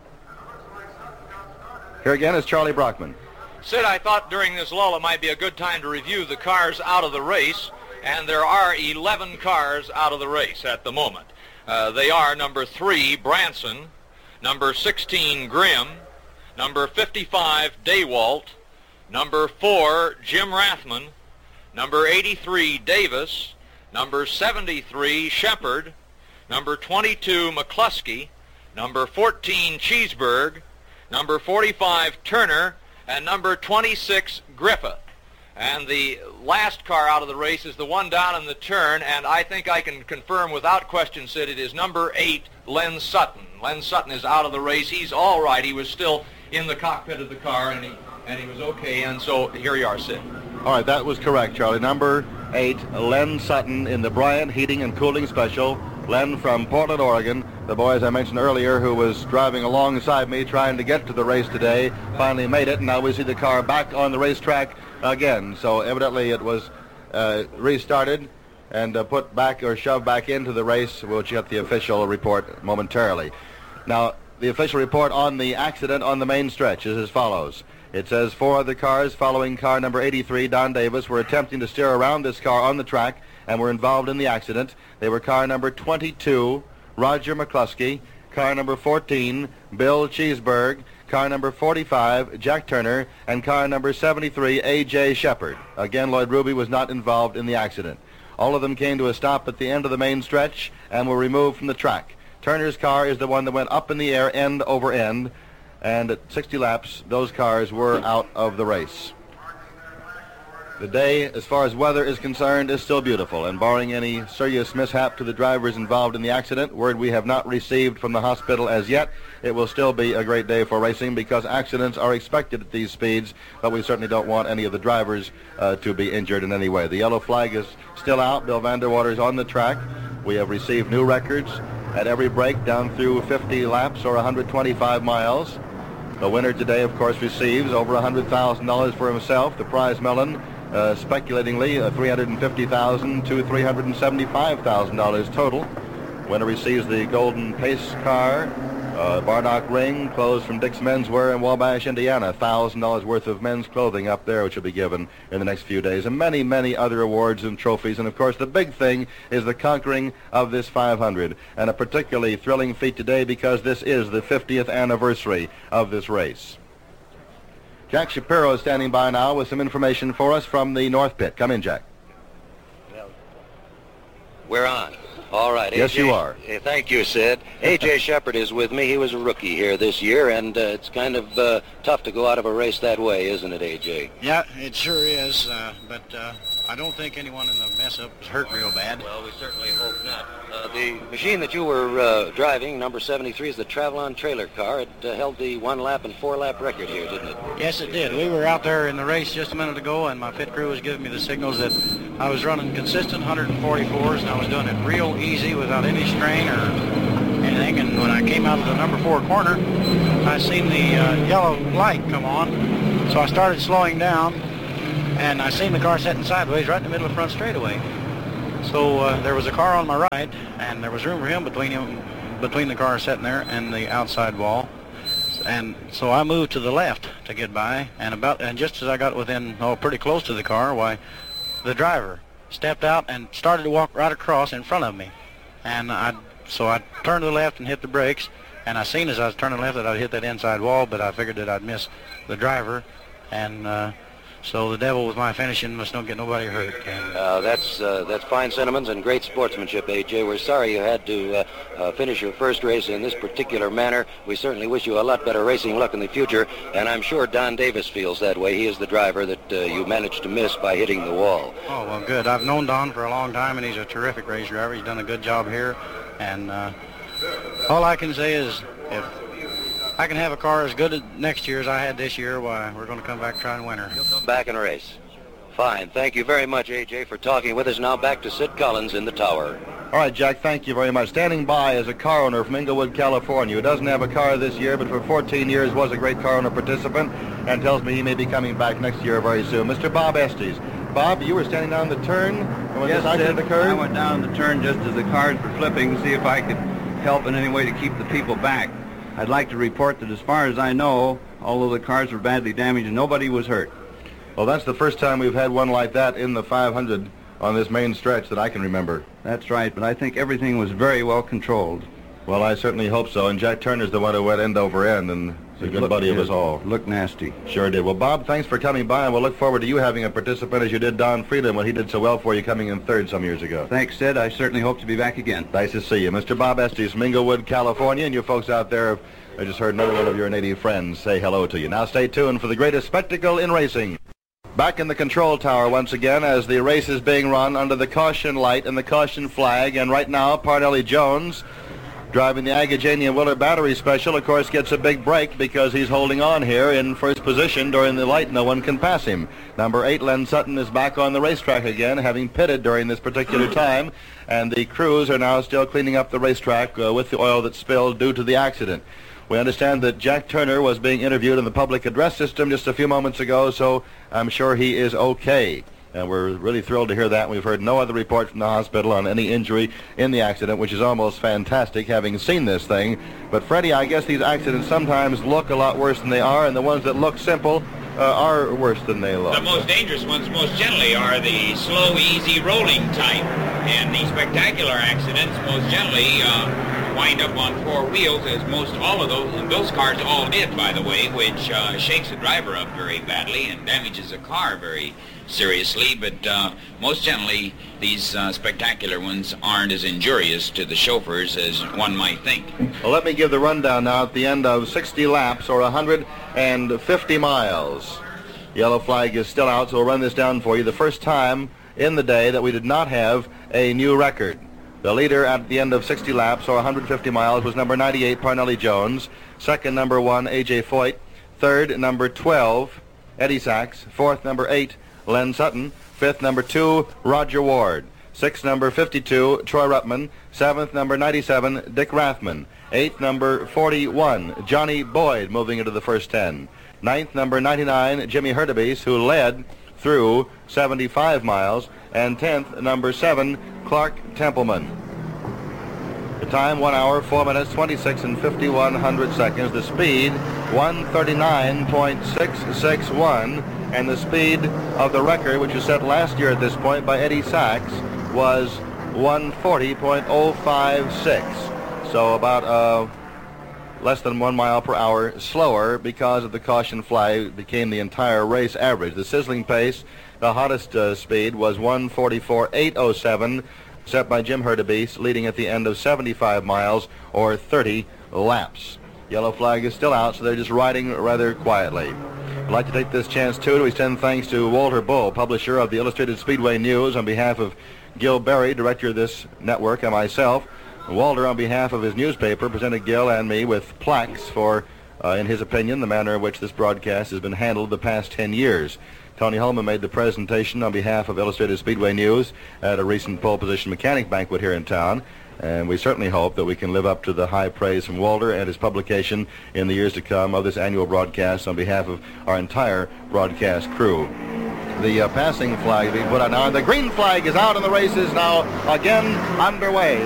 Speaker 3: Here again is Charlie Brockman.
Speaker 5: Sid, I thought during this lull it might be a good time to review the cars out of the race, and there are eleven cars out of the race at the moment. Uh, they are number three, Branson, number sixteen, Grimm, number fifty-five, Daywalt, number four, Jim Rathman, number eighty-three, Davis, number seventy-three, Shepard, number twenty-two, McCluskey, number fourteen, Cheeseburg, number forty-five, Turner, and number twenty-six, Griffith. And the last car out of the race is the one down in the turn, and I think I can confirm without question, Sid, it is number eight, Len Sutton. Len Sutton is out of the race. He's all right. He was still in the cockpit of the car, and he and he was okay, and so here you are, Sid.
Speaker 3: All right, that was correct, Charlie. Number eight, Len Sutton in the Bryant Heating and Cooling Special. Len from Portland, Oregon. The boy, as I mentioned earlier, who was driving alongside me trying to get to the race today, finally made it, and now we see the car back on the racetrack again. So evidently it was uh, restarted and uh, put back or shoved back into the race. We'll get the official report momentarily. Now, the official report on the accident on the main stretch is as follows. It says four other cars following car number eighty-three, Don Davis, were attempting to steer around this car on the track and were involved in the accident. They were car number twenty-two, Roger McCluskey, car number fourteen, Bill Cheeseburg, car number forty-five, Jack Turner, and car number seventy-three, A J Shepard. Again, Lloyd Ruby was not involved in the accident. All of them came to a stop at the end of the main stretch and were removed from the track. Turner's car is the one that went up in the air end over end, and at sixty laps, those cars were out of the race. The day, as far as weather is concerned, is still beautiful, and barring any serious mishap to the drivers involved in the accident, word we have not received from the hospital as yet, it will still be a great day for racing because accidents are expected at these speeds, but we certainly don't want any of the drivers uh, to be injured in any way. The yellow flag is still out. Bill Vanderwater is on the track. We have received new records at every break down through fifty laps or one hundred twenty-five miles. The winner today, of course, receives over one hundred thousand dollars for himself, the prize melon, uh, speculatingly, uh, three hundred fifty thousand dollars to three hundred seventy-five thousand dollars total. Winner receives the golden pace car, uh, Bardock ring, clothes from Dick's Menswear in Wabash, Indiana. one thousand dollars worth of men's clothing up there, which will be given in the next few days, and many, many other awards and trophies. And, of course, the big thing is the conquering of this five hundred, and a particularly thrilling feat today because this is the fiftieth anniversary of this race. Jack Shapiro is standing by now with some information for us from the North Pit. Come in, Jack.
Speaker 11: We're on. All right.
Speaker 3: Yes,
Speaker 11: A J,
Speaker 3: you are.
Speaker 11: Uh, thank you, Sid. A J Shepard is with me. He was a rookie here this year, and uh, it's kind of uh, tough to go out of a race that way, isn't it, A J?
Speaker 17: Yeah, it sure is, uh, but uh, I don't think anyone in the mess-up is hurt real bad.
Speaker 11: Well, we certainly hope not. Uh, the machine that you were uh, driving, number seventy-three, is the Travelon trailer car. It uh, held the one-lap and four-lap record here, didn't it?
Speaker 17: Yes, it did. We were out there in the race just a minute ago, and my pit crew was giving me the signals that I was running consistent one forty-fours, and I was doing it real easy without any strain or anything. And when I came out of the number four corner, I seen the uh, yellow light come on, so I started slowing down, and I seen the car setting sideways right in the middle of the front straightaway. So uh, there was a car on my right, and there was room for him between him, between the car sitting there and the outside wall. And so I moved to the left to get by, and about and just as I got within, oh, pretty close to the car, why, the driver stepped out and started to walk right across in front of me. And I, so I turned to the left and hit the brakes, and I seen as I was turning left that I'd hit that inside wall, but I figured that I'd miss the driver, and uh, so the devil with my finishing must not get nobody hurt. And
Speaker 11: uh, that's uh, that's fine sentiments and great sportsmanship, A J. We're sorry you had to uh, uh, finish your first race in this particular manner. We certainly wish you a lot better racing luck in the future, and I'm sure Don Davis feels that way. He is the driver that uh, you managed to miss by hitting the wall.
Speaker 17: Oh, well, good. I've known Don for a long time, and he's a terrific race driver. He's done a good job here, and uh, all I can say is if I can have a car as good next year as I had this year, why, we're going to come back and try and win her.
Speaker 11: You'll come back and race. Fine. Thank you very much, A J, for talking with us. Now back to Sid Collins in the tower.
Speaker 3: All right, Jack, thank you very much. Standing by is a car owner from Inglewood, California, who doesn't have a car this year, but for fourteen years was a great car owner participant, and tells me he may be coming back next year very soon. Mister Bob Estes. Bob, you were standing down the turn when
Speaker 18: yes,
Speaker 3: this accident
Speaker 18: Sid,
Speaker 3: occurred?
Speaker 18: I went down the turn just as the cars were flipping to see if I could help in any way to keep the people back. I'd like to report that as far as I know, although the cars were badly damaged, nobody was hurt.
Speaker 3: Well, that's the first time we've had one like that in the five hundred on this main stretch that I can remember.
Speaker 18: That's right, but I think everything was very well controlled.
Speaker 3: Well, I certainly hope so, and Jack Turner's the one who went end over end, and he's a good
Speaker 18: looked,
Speaker 3: buddy of
Speaker 18: it
Speaker 3: us all.
Speaker 18: Looked nasty.
Speaker 3: Sure did. Well, Bob, thanks for coming by, and we'll look forward to you having a participant as you did Don Freeland when he did so well for you coming in third some years ago.
Speaker 18: Thanks, Sid. I certainly hope to be back again.
Speaker 3: Nice to see you. Mister Bob Estes from Inglewood, California, and you folks out there, I just heard another one of your native friends say hello to you. Now stay tuned for the greatest spectacle in racing. Back in the control tower once again as the race is being run under the caution light and the caution flag, and right now Parnelli Jones, driving the Agajanian Willer Battery Special, of course, gets a big break because he's holding on here in first position during the light. No one can pass him. Number eight, Len Sutton, is back on the racetrack again, having pitted during this particular time, and the crews are now still cleaning up the racetrack uh, with the oil that spilled due to the accident. We understand that Jack Turner was being interviewed in the public address system just a few moments ago, so I'm sure he is okay. And we're really thrilled to hear that. We've heard no other report from the hospital on any injury in the accident, which is almost fantastic, having seen this thing. But, Freddie, I guess these accidents sometimes look a lot worse than they are, and the ones that look simple uh, are worse than they look.
Speaker 4: The most dangerous ones most generally are the slow, easy, rolling type. And the spectacular accidents most generally uh, wind up on four wheels, as most all of those, and those cars all did, by the way, which uh, shakes the driver up very badly and damages the car very seriously. But uh, most generally, these uh, spectacular ones aren't as injurious to the chauffeurs as one might think.
Speaker 3: Well, let me give the rundown now at the end of sixty laps, or one hundred fifty miles. Yellow flag is still out, so we'll run this down for you. The first time in the day that we did not have a new record. The leader at the end of sixty laps, or one hundred fifty miles, was number ninety-eight, Parnelli Jones. Second, number one, A J Foyt. Third, number twelve, Eddie Sachs. Fourth, number eight, Len Sutton. Fifth, number two, Roger Ward. Sixth, number fifty-two, Troy Ruttman. Seventh, number ninety-seven, Dick Rathman. Eighth, number forty-one, Johnny Boyd, moving into the first ten. Ninth, number ninety-nine, Jimmy Hurtubise, who led through seventy-five miles. And tenth, number seven, Clark Templeman. The time, one hour, four minutes, twenty-six and fifty-one hundred seconds. The speed, one thirty-nine point six six one. And the speed of the record, which was set last year at this point by Eddie Sachs, was one forty point oh five six. So about uh, less than one mile per hour slower because of the caution flag became the entire race average. The sizzling pace, the hottest uh, speed, was one forty-four point eight oh seven, set by Jim Hurtubise, leading at the end of seventy-five miles or thirty laps. Yellow flag is still out, so they're just riding rather quietly. I'd like to take this chance, too, to extend thanks to Walter Bull, publisher of the Illustrated Speedway News, on behalf of Gil Berry, director of this network, and myself. Walter, on behalf of his newspaper, presented Gil and me with plaques for, uh, in his opinion, the manner in which this broadcast has been handled the past ten years. Tony Holman made the presentation on behalf of Illustrated Speedway News at a recent pole position mechanic banquet here in town, and we certainly hope that we can live up to the high praise from Walter and his publication in the years to come of this annual broadcast on behalf of our entire broadcast crew. The uh, passing flag being put out now, and the green flag is out, and the race is now again underway.